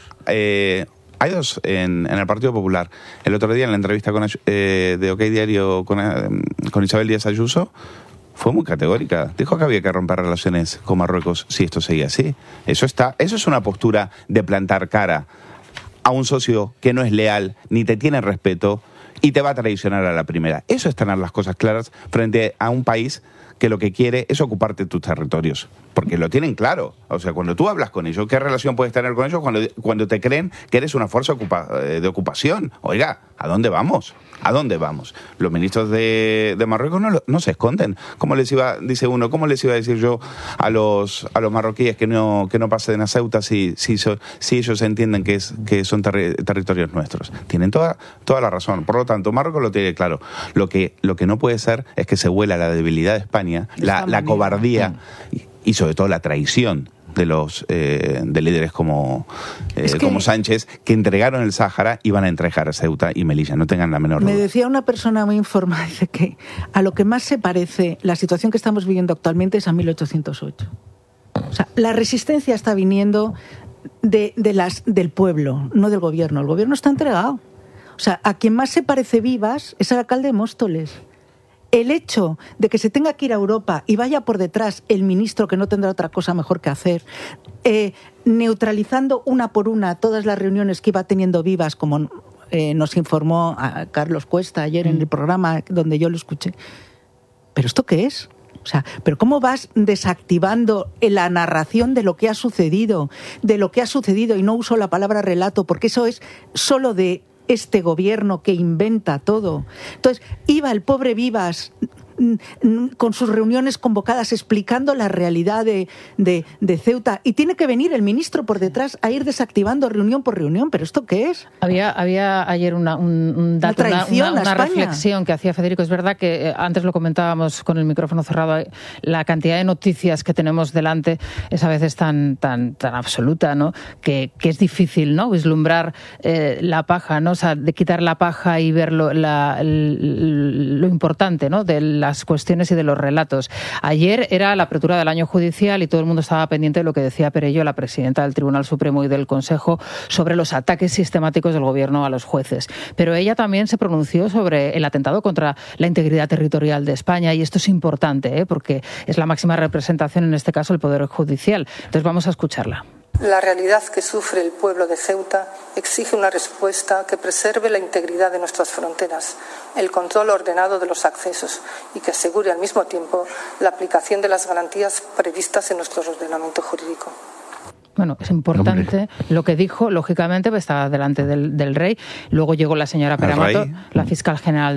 hay dos en el Partido Popular. El otro día en la entrevista de OK Diario con Isabel Díaz Ayuso fue muy categórica. Dijo que había que romper relaciones con Marruecos si esto seguía así. Eso es una postura de plantar cara a un socio que no es leal ni te tiene respeto y te va a traicionar a la primera. Eso es tener las cosas claras frente a un país que lo que quiere es ocuparte tus territorios. Porque lo tienen claro. O sea, cuando tú hablas con ellos, ¿qué relación puedes tener con ellos cuando te creen que eres una fuerza de ocupación? Oiga, ¿a dónde vamos? ¿A dónde vamos? Los ministros de Marruecos no se esconden. Dice uno, ¿cómo les iba a decir yo a los marroquíes que no pasen a Ceuta si ellos entienden que son territorios nuestros? Tienen toda la razón. Por lo tanto, Marruecos lo tiene claro. Lo que no puede ser es que se huela la debilidad de España, la cobardía y sobre todo la traición de los de líderes como Sánchez, que entregaron el Sáhara y van a entregar Ceuta y Melilla, no tengan la menor duda. Me decía una persona muy informada, dice que a lo que más se parece la situación que estamos viviendo actualmente es a 1808. O sea, la resistencia está viniendo del pueblo, no del gobierno. El gobierno está entregado. O sea, a quien más se parece Vivas es al alcalde de Móstoles. El hecho de que se tenga que ir a Europa y vaya por detrás el ministro, que no tendrá otra cosa mejor que hacer, neutralizando una por una todas las reuniones que iba teniendo Vivas, como nos informó a Carlos Cuesta ayer en el programa donde yo lo escuché. ¿Pero esto qué es? O sea, ¿pero cómo vas desactivando la narración de lo que ha sucedido? Y no uso la palabra relato, porque eso es solo de este gobierno que inventa todo. Entonces, iba el pobre Vivas con sus reuniones convocadas explicando la realidad de Ceuta, y tiene que venir el ministro por detrás a ir desactivando reunión por reunión. ¿Pero esto qué es? Había ayer un dato, una reflexión que hacía Federico. Es verdad que antes lo comentábamos con el micrófono cerrado, la cantidad de noticias que tenemos delante es a veces tan absoluta, ¿no? Que es difícil, ¿no?, vislumbrar la paja, ¿no? O sea, de quitar la paja y ver lo importante, ¿no?, de las cuestiones y de los relatos. Ayer era la apertura del año judicial y todo el mundo estaba pendiente de lo que decía Perello, la presidenta del Tribunal Supremo y del Consejo, sobre los ataques sistemáticos del gobierno a los jueces. Pero ella también se pronunció sobre el atentado contra la integridad territorial de España, y esto es importante, porque es la máxima representación, en este caso, el Poder Judicial. Entonces vamos a escucharla. La realidad que sufre el pueblo de Ceuta exige una respuesta que preserve la integridad de nuestras fronteras, el control ordenado de los accesos y que asegure al mismo tiempo la aplicación de las garantías previstas en nuestro ordenamiento jurídico. Bueno, es importante lo que dijo, lógicamente, pues estaba delante del rey. Luego llegó la señora Peramato, la fiscal general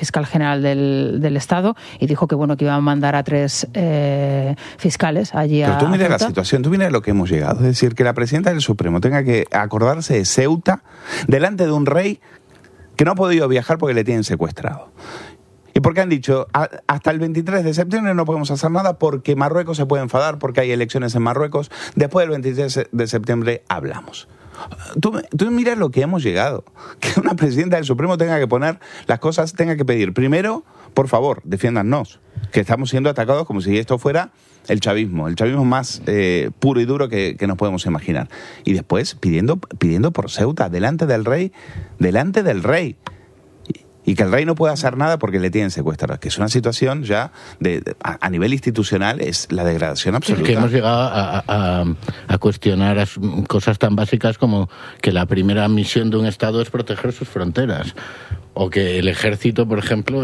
del Estado, y dijo que que iba a mandar a 3 fiscales allí a. Pero tú mira la Ceuta. situación, tú mira lo que hemos llegado. Es decir, que la presidenta del Supremo tenga que acordarse de Ceuta delante de un rey que no ha podido viajar porque le tienen secuestrado. Y porque han dicho, hasta el 23 de septiembre no podemos hacer nada porque Marruecos se puede enfadar, porque hay elecciones en Marruecos. Después del 23 de septiembre hablamos. Tú mira lo que hemos llegado. Que una presidenta del Supremo tenga que poner las cosas, tenga que pedir primero por favor, defiéndannos, que estamos siendo atacados como si esto fuera el chavismo más puro y duro que nos podemos imaginar. Y después pidiendo por Ceuta, delante del rey, y que el rey no puede hacer nada porque le tienen secuestrados, que es una situación ya a nivel institucional, es la degradación absoluta. Es que hemos llegado a cuestionar cosas tan básicas como que la primera misión de un Estado es proteger sus fronteras, o que el ejército, por ejemplo,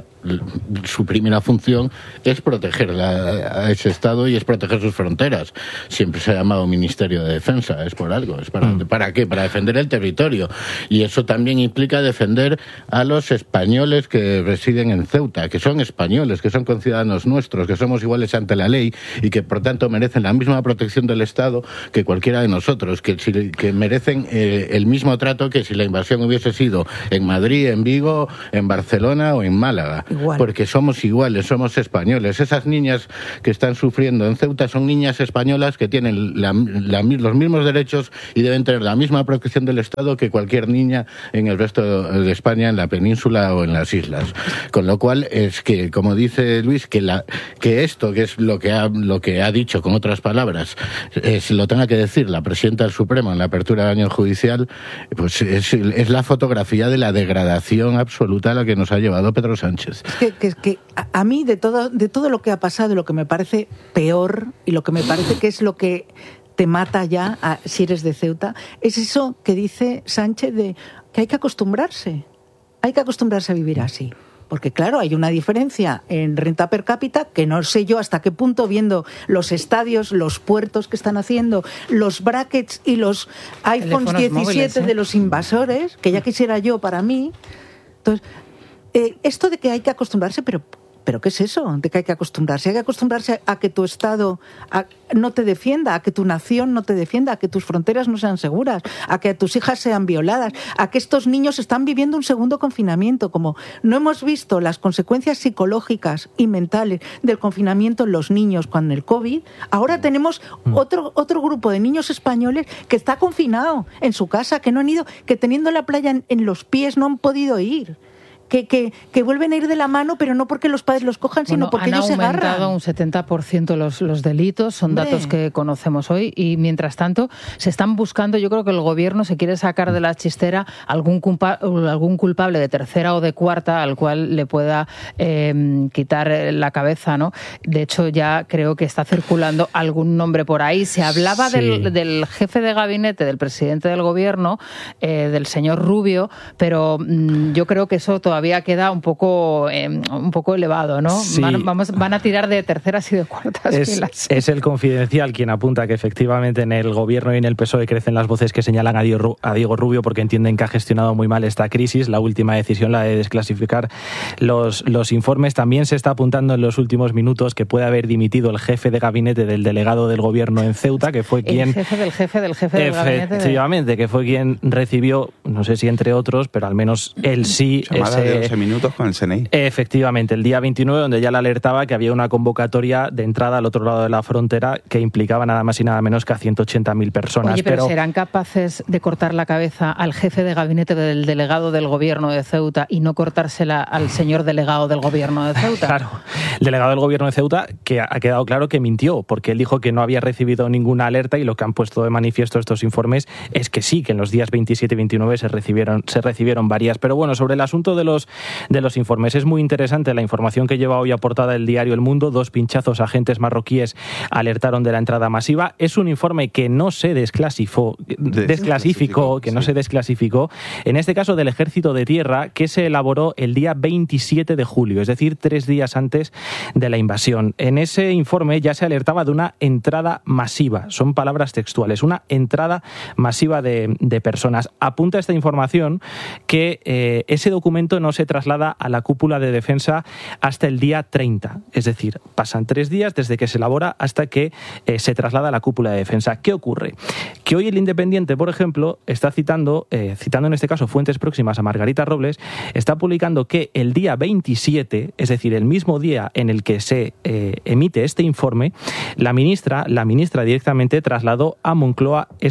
su primera función es proteger a ese Estado y es proteger sus fronteras. Siempre se ha llamado Ministerio de Defensa, es por algo. ¿Es para qué? Para defender el territorio. Y eso también implica defender a los españoles que residen en Ceuta, que son españoles, que son conciudadanos nuestros, que somos iguales ante la ley y que, por tanto, merecen la misma protección del Estado que cualquiera de nosotros, que merecen el mismo trato que si la invasión hubiese sido en Madrid, en Vigo, en Barcelona o en Málaga. Igual. Porque somos iguales, somos españoles. Esas niñas que están sufriendo en Ceuta son niñas españolas que tienen los mismos derechos y deben tener la misma protección del Estado que cualquier niña en el resto de España, en la península o en las islas. Con lo cual es que, como dice Luis, que esto, que es lo que ha dicho con otras palabras, lo tenga que decir la presidenta del Supremo en la apertura del año judicial, pues es la fotografía de la degradación absoluta a la que nos ha llevado Pedro Sánchez. Es que a mí de todo lo que ha pasado, lo que me parece peor y lo que me parece que es lo que te mata ya si eres de Ceuta, es eso que dice Sánchez de que hay que acostumbrarse. Hay que acostumbrarse a vivir así. Porque claro, hay una diferencia en renta per cápita que no sé yo hasta qué punto, viendo los estadios, los puertos que están haciendo, los brackets y los iPhones 17 móviles, de los invasores, que ya quisiera yo para mí. Entonces, esto de que hay que acostumbrarse, pero ¿qué es eso? ¿De que hay que acostumbrarse? Hay que acostumbrarse a que tu Estado no te defienda, a que tu nación no te defienda, a que tus fronteras no sean seguras, a que tus hijas sean violadas, a que estos niños están viviendo un segundo confinamiento. Como no hemos visto las consecuencias psicológicas y mentales del confinamiento en los niños con el COVID, ahora tenemos otro grupo de niños españoles que está confinado en su casa, que no han ido, que teniendo la playa en los pies no han podido ir. Que vuelven a ir de la mano, pero no porque los padres los cojan, sino porque ellos se agarran. Han aumentado un 70% los delitos, son datos que conocemos hoy, y mientras tanto se están buscando, yo creo que el gobierno se quiere sacar de la chistera algún culpable de tercera o de cuarta al cual le pueda quitar la cabeza, ¿no? De hecho, ya creo que está circulando algún nombre por ahí. Se hablaba del jefe de gabinete, del presidente del gobierno, del señor Rubio, pero yo creo que eso todavía queda un poco elevado, ¿no? Sí. Van a tirar de terceras y de cuartas filas. Es el Confidencial quien apunta que efectivamente en el gobierno y en el PSOE crecen las voces que señalan a Diego Rubio porque entienden que ha gestionado muy mal esta crisis. La última decisión, la de desclasificar los informes. También se está apuntando en los últimos minutos que puede haber dimitido el jefe de gabinete del delegado del gobierno en Ceuta, que fue quien... El jefe del jefe del gabinete. Efectivamente, que fue quien recibió, no sé si entre otros, pero al menos él sí... de 12 minutos con el CNI. Efectivamente, el día 29, donde ya le alertaba que había una convocatoria de entrada al otro lado de la frontera que implicaba nada más y nada menos que a 180.000 personas. Oye, pero ¿serán capaces de cortar la cabeza al jefe de gabinete del delegado del gobierno de Ceuta y no cortársela al señor delegado del gobierno de Ceuta? Claro, el delegado del gobierno de Ceuta, que ha quedado claro que mintió, porque él dijo que no había recibido ninguna alerta, y lo que han puesto de manifiesto estos informes es que sí, que en los días 27 y 29 se recibieron varias. Pero bueno, sobre el asunto de los informes, es muy interesante la información que lleva hoy aportada el diario El Mundo. 2 pinchazos agentes marroquíes alertaron de la entrada masiva. Es un informe que no se desclasificó, en este caso del Ejército de Tierra, que se elaboró el día 27 de julio, es decir, 3 días antes de la invasión. En ese informe ya se alertaba de una entrada masiva, son palabras textuales, una entrada masiva de personas. Apunta esta información que ese documento no se traslada a la cúpula de defensa hasta el día 30, es decir, pasan 3 días desde que se elabora hasta que se traslada a la cúpula de defensa. ¿Qué ocurre? Que hoy el Independiente, por ejemplo, está citando en este caso fuentes próximas a Margarita Robles, está publicando que el día 27, es decir, el mismo día en el que se emite este informe, la ministra directamente trasladó a Moncloa esta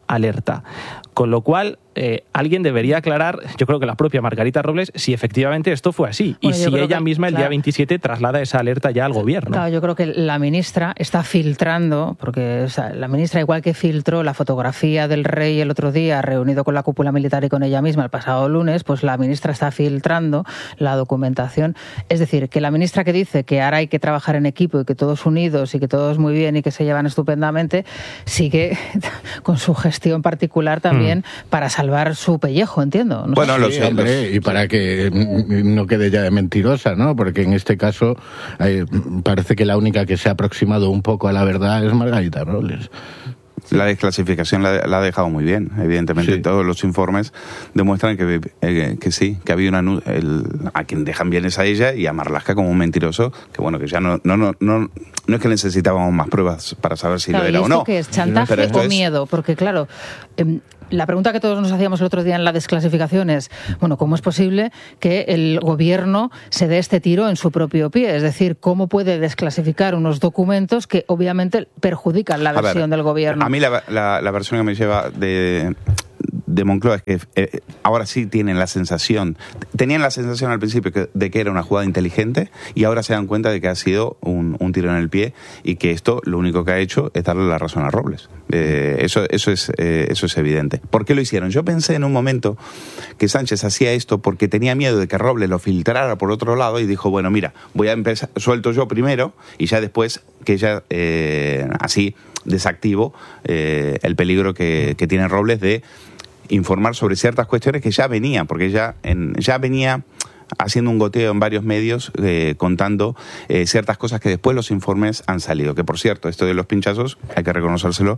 alerta. Con lo cual, alguien debería aclarar, yo creo que la propia Margarita Robles, si efectivamente esto fue así. Bueno, y si ella misma el día 27 traslada esa alerta ya al gobierno. Claro, yo creo que la ministra está filtrando, porque la ministra, igual que filtró la fotografía del rey el otro día, reunido con la cúpula militar y con ella misma el pasado lunes, pues la ministra está filtrando la documentación. Es decir, que la ministra que dice que ahora hay que trabajar en equipo y que todos unidos y que todos muy bien y que se llevan estupendamente, sigue con su gestión particular también para salvar su pellejo, entiendo. No bueno, sí, hombre, y para que no quede ya de mentirosa, ¿no? Porque en este caso parece que la única que se ha aproximado un poco a la verdad es Margarita Robles. La desclasificación la ha dejado muy bien. Evidentemente, todos los informes demuestran que sí, que había a quien dejan bien es a ella y a Marlaska como un mentiroso, que bueno, que ya no es que necesitábamos más pruebas para saber si lo era o no. ¿Qué es? ¿Chantaje o miedo? Porque claro, la pregunta que todos nos hacíamos el otro día en la desclasificación es, bueno, ¿cómo es posible que el gobierno se dé este tiro en su propio pie? Es decir, ¿cómo puede desclasificar unos documentos que obviamente perjudican la versión del gobierno? A mí la versión que me lleva de Moncloa es que ahora sí tenían la sensación al principio de que era una jugada inteligente y ahora se dan cuenta de que ha sido un tiro en el pie y que esto lo único que ha hecho es darle la razón a Robles. Eso es evidente. ¿Por qué lo hicieron? Yo pensé en un momento que Sánchez hacía esto porque tenía miedo de que Robles lo filtrara por otro lado y dijo, bueno, mira, voy a empezar, suelto yo primero y ya después que ya así desactivo el peligro que tiene Robles de informar sobre ciertas cuestiones que ya venía, porque ya venía haciendo un goteo en varios medios contando ciertas cosas que después los informes han salido. Que por cierto, esto de los pinchazos, hay que reconocérselo,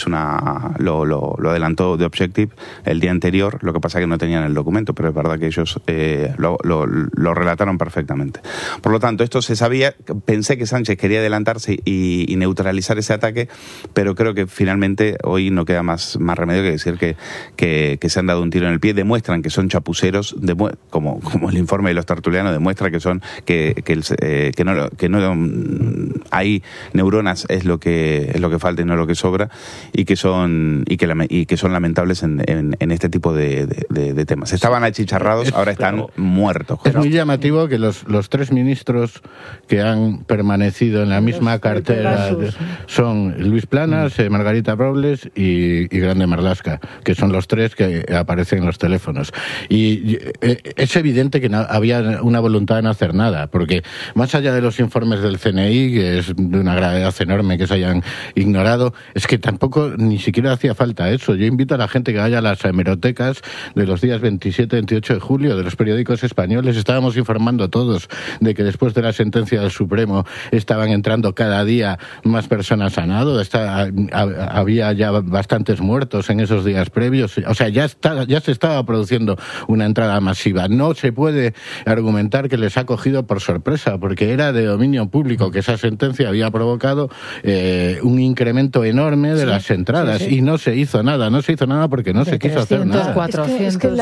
lo adelantó The Objective el día anterior, lo que pasa es que no tenían el documento, pero es verdad que ellos lo relataron perfectamente. Por lo tanto, esto se sabía, pensé que Sánchez quería adelantarse y neutralizar ese ataque, pero creo que finalmente hoy no queda más remedio que decir que se han dado un tiro en el pie, demuestran que son chapuceros, como el informe de los tertulianos demuestra que no hay neuronas, es lo que falta y no lo que sobra, y que son lamentables en este tipo de temas. Estaban achicharrados, ahora están muertos. Es muy llamativo que los tres ministros que han permanecido en la misma cartera son Luis Planas, Margarita Robles y Grande Marlaska, que son los tres que aparecen en los teléfonos. Y es evidente que había una voluntad de no hacer nada, porque más allá de los informes del CNI, que es de una gravedad enorme que se hayan ignorado, es que tampoco ni siquiera hacía falta eso. Yo invito a la gente que vaya a las hemerotecas de los días 27 y 28 de julio de los periódicos españoles. Estábamos informando todos de que después de la sentencia del Supremo estaban entrando cada día más personas a nado. Había ya bastantes muertos en esos días previos. O sea, ya se estaba produciendo una entrada masiva. No se puede argumentar que les ha cogido por sorpresa, porque era de dominio público que esa sentencia había provocado un incremento enorme de las entradas y no se hizo nada porque no se quiso hacer nada. 400, es que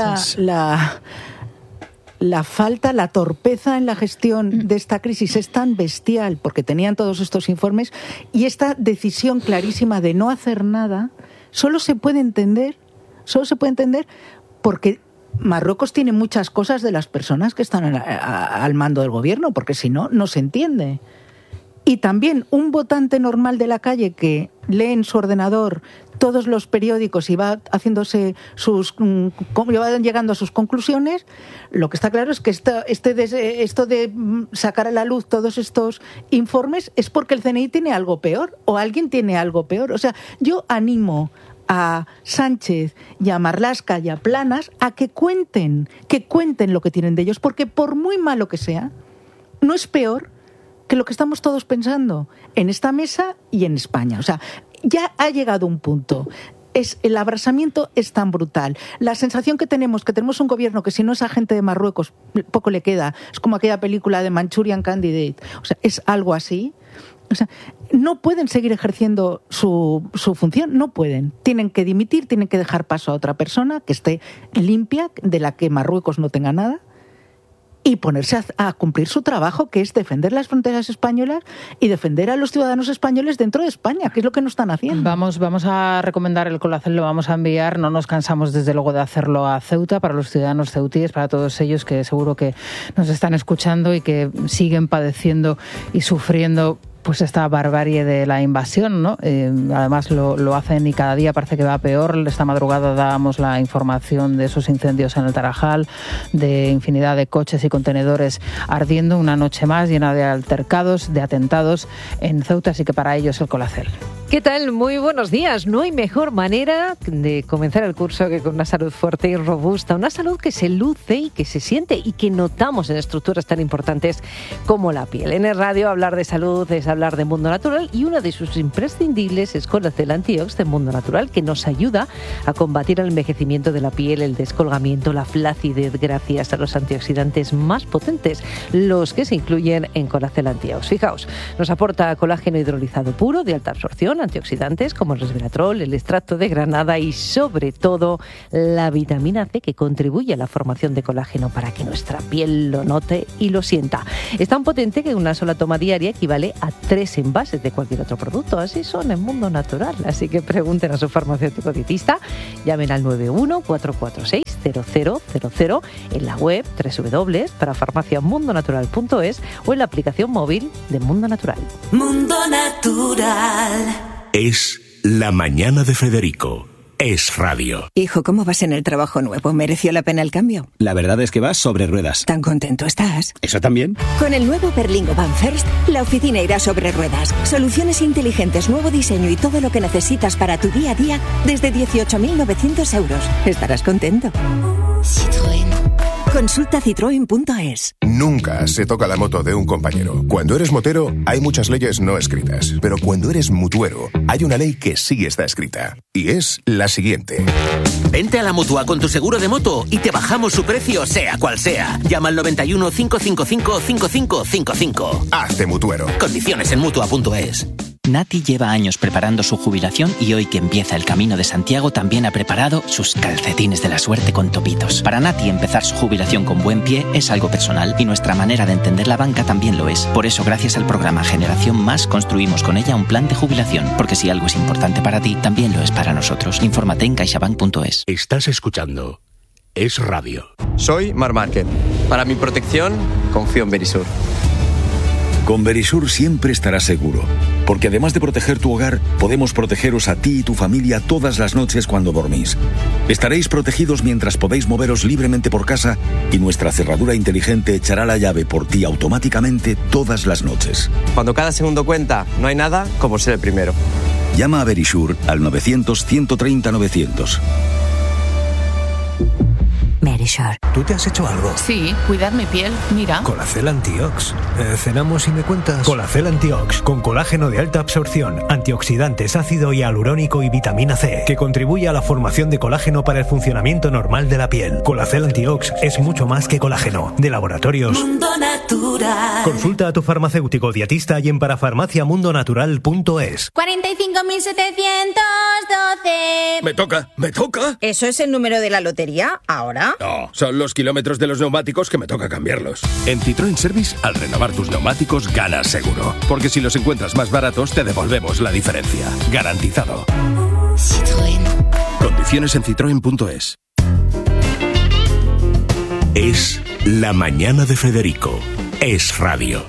la falta, la torpeza en la gestión de esta crisis es tan bestial, porque tenían todos estos informes, y esta decisión clarísima de no hacer nada solo se puede entender porque Marruecos tiene muchas cosas de las personas que están al mando del gobierno, porque si no, no se entiende. Y también un votante normal de la calle que lee en su ordenador todos los periódicos y va haciéndose va llegando a sus conclusiones, lo que está claro es que esto de sacar a la luz todos estos informes es porque el CNI tiene algo peor o alguien tiene algo peor. O sea, yo animo a Sánchez y a Marlaska y a Planas a que cuenten lo que tienen de ellos, porque por muy malo que sea, no es peor que lo que estamos todos pensando en esta mesa y en España. O sea, ya ha llegado un punto. El abrasamiento es tan brutal. La sensación que tenemos un gobierno que si no es agente de Marruecos, poco le queda. Es como aquella película de Manchurian Candidate. O sea, es algo así. O sea, no pueden seguir ejerciendo su función, no pueden. Tienen que dimitir, tienen que dejar paso a otra persona que esté limpia, de la que Marruecos no tenga nada. y ponerse a cumplir su trabajo, que es defender las fronteras españolas y defender a los ciudadanos españoles dentro de España, que es lo que no están haciendo. Vamos a recomendar el Colacel, lo vamos a enviar, no nos cansamos desde luego de hacerlo a Ceuta, para los ciudadanos ceutíes, para todos ellos que seguro que nos están escuchando y que siguen padeciendo y sufriendo pues esta barbarie de la invasión, ¿no? Además lo hacen y cada día parece que va peor. Esta madrugada dábamos la información de esos incendios en el Tarajal, de infinidad de coches y contenedores ardiendo, una noche más llena de altercados, de atentados en Ceuta, así que para ellos el Colacel. ¿Qué tal? Muy buenos días. No hay mejor manera de comenzar el curso que con una salud fuerte y robusta, una salud que se luce y que se siente y que notamos en estructuras tan importantes como la piel. En el radio hablar de salud es hablar de Mundo Natural y una de sus imprescindibles es Colacel Antiox de Mundo Natural, que nos ayuda a combatir el envejecimiento de la piel, el descolgamiento, la flacidez gracias a los antioxidantes más potentes, los que se incluyen en Colacel Antiox. Fijaos, nos aporta colágeno hidrolizado puro de alta absorción, antioxidantes como el resveratrol, el extracto de granada y sobre todo la vitamina C, que contribuye a la formación de colágeno para que nuestra piel lo note y lo sienta. Es tan potente que una sola toma diaria equivale a 3 envases de cualquier otro producto. Así son en Mundo Natural. Así que pregunten a su farmacéutico dietista, llamen al 91-446-0000 en la web www.parafarmaciamundonatural.es o en la aplicación móvil de Mundo Natural. Mundo Natural. Es La Mañana de Federico. Es radio. Hijo, ¿cómo vas en el trabajo nuevo? ¿Mereció la pena el cambio? La verdad es que vas sobre ruedas. ¿Tan contento estás? ¿Eso también? Con el nuevo Berlingo Van First, la oficina irá sobre ruedas. Soluciones inteligentes, nuevo diseño y todo lo que necesitas para tu día a día desde 18.900 euros. Estarás contento. Citroën. Consulta citroen.es. Nunca se toca la moto de un compañero. Cuando eres motero, hay muchas leyes no escritas. Pero cuando eres mutuero, hay una ley que sí está escrita. Y es la siguiente. Vente a la Mutua con tu seguro de moto y te bajamos su precio, sea cual sea. Llama al 91 555 5555. Hazte mutuero. Condiciones en Mutua.es. Nati lleva años preparando su jubilación y hoy que empieza el Camino de Santiago también ha preparado sus calcetines de la suerte con topitos. Para Nati empezar su jubilación con buen pie es algo personal y nuestra manera de entender la banca también lo es. Por eso gracias al programa Generación Más construimos con ella un plan de jubilación, porque si algo es importante para ti, también lo es para nosotros. Infórmate en caixabank.es. Estás escuchando Es Radio. Soy Marc Márquez. Para mi protección, confío en Verisur. Con Verisur siempre estarás seguro, porque además de proteger tu hogar, podemos protegeros a ti y tu familia todas las noches cuando dormís. Estaréis protegidos mientras podéis moveros libremente por casa y nuestra cerradura inteligente echará la llave por ti automáticamente todas las noches. Cuando cada segundo cuenta, no hay nada como ser el primero. Llama a Verisur al 900-130-900. Verisur. ¿Tú te has hecho algo? Sí, cuidar mi piel, mira. Colacel Antiox. ¿Cenamos y me cuentas? Colacel Antiox, con colágeno de alta absorción, antioxidantes, ácido hialurónico y vitamina C, que contribuye a la formación de colágeno para el funcionamiento normal de la piel. Colacel Antiox es mucho más que colágeno. De Laboratorios Mundo Natural. Consulta a tu farmacéutico dietista y en parafarmaciamundonatural.es. 45.712. Me toca. ¿Eso es el número de la lotería? ¿Ahora? No, son los kilómetros de los neumáticos que me toca cambiarlos. En Citroën Service, al renovar tus neumáticos, ganas seguro. Porque si los encuentras más baratos, te devolvemos la diferencia. Garantizado. Citroën. Condiciones en citroen.es. Es La Mañana de Federico. Es radio.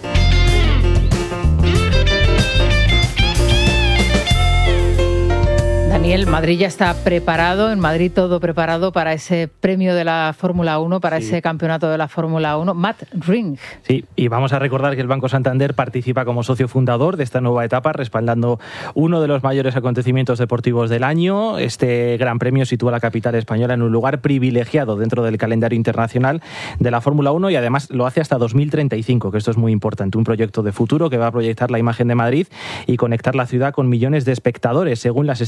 Daniel, Madrid ya está preparado, en Madrid todo preparado para ese premio de la Fórmula 1, para ese campeonato de la Fórmula 1. Matt Ring. Sí, y vamos a recordar que el Banco Santander participa como socio fundador de esta nueva etapa, respaldando uno de los mayores acontecimientos deportivos del año. Este gran premio sitúa a la capital española en un lugar privilegiado dentro del calendario internacional de la Fórmula 1 y además lo hace hasta 2035, que esto es muy importante. Un proyecto de futuro que va a proyectar la imagen de Madrid y conectar la ciudad con millones de espectadores. Según las estimaciones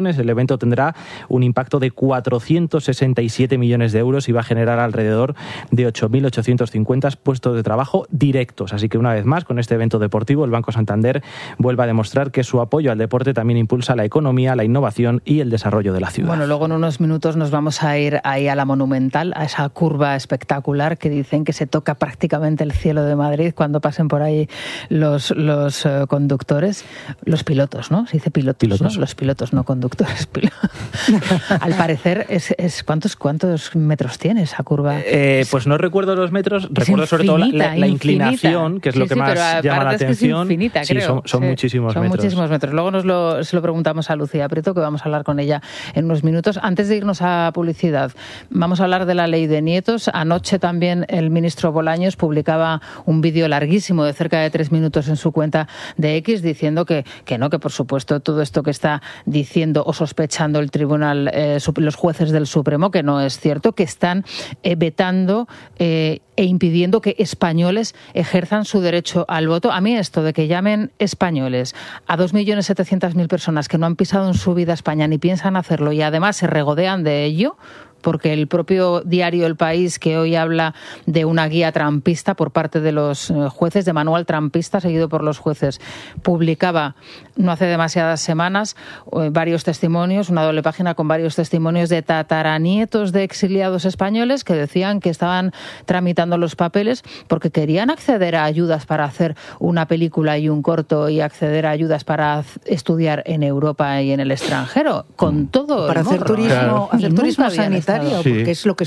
inversiones. El evento tendrá un impacto de 467 millones de euros y va a generar alrededor de 8.850 puestos de trabajo directos. Así que una vez más, con este evento deportivo, el Banco Santander vuelve a demostrar que su apoyo al deporte también impulsa la economía, la innovación y el desarrollo de la ciudad. Bueno, luego en unos minutos nos vamos a ir ahí a la Monumental, a esa curva espectacular que dicen que se toca prácticamente el cielo de Madrid cuando pasen por ahí los conductores, los pilotos, ¿no? Se dice pilotos, ¿no? Los pilotos, no conductores. Al parecer, ¿cuántos metros tiene esa curva? Pues no recuerdo los metros, recuerdo sobre todo la inclinación, que es lo que más llama la atención. Es infinita, sí, creo. Son muchísimos metros. Son muchísimos metros. Luego se lo preguntamos a Lucía Prieto, que vamos a hablar con ella en unos minutos. Antes de irnos a publicidad, vamos a hablar de la ley de nietos. Anoche también el ministro Bolaños publicaba un vídeo larguísimo de cerca de 3 minutos en su cuenta de X diciendo que por supuesto todo esto que está diciendo o sospechando el tribunal, los jueces del Supremo, que no es cierto, que están vetando e impidiendo que españoles ejerzan su derecho al voto. A mí esto de que llamen españoles a 2.700.000 personas que no han pisado en su vida España ni piensan hacerlo y además se regodean de ello, porque el propio diario El País, que hoy habla de una guía trampista por parte de los jueces, de manual trampista seguido por los jueces, publicaba no hace demasiadas semanas varios testimonios, una doble página con varios testimonios de tataranietos de exiliados españoles que decían que estaban tramitando los papeles porque querían acceder a ayudas para hacer una película y un corto y acceder a ayudas para estudiar en Europa y en el extranjero, con todo para el hacer morro. turismo, Claro. turismo sanitario, porque es lo que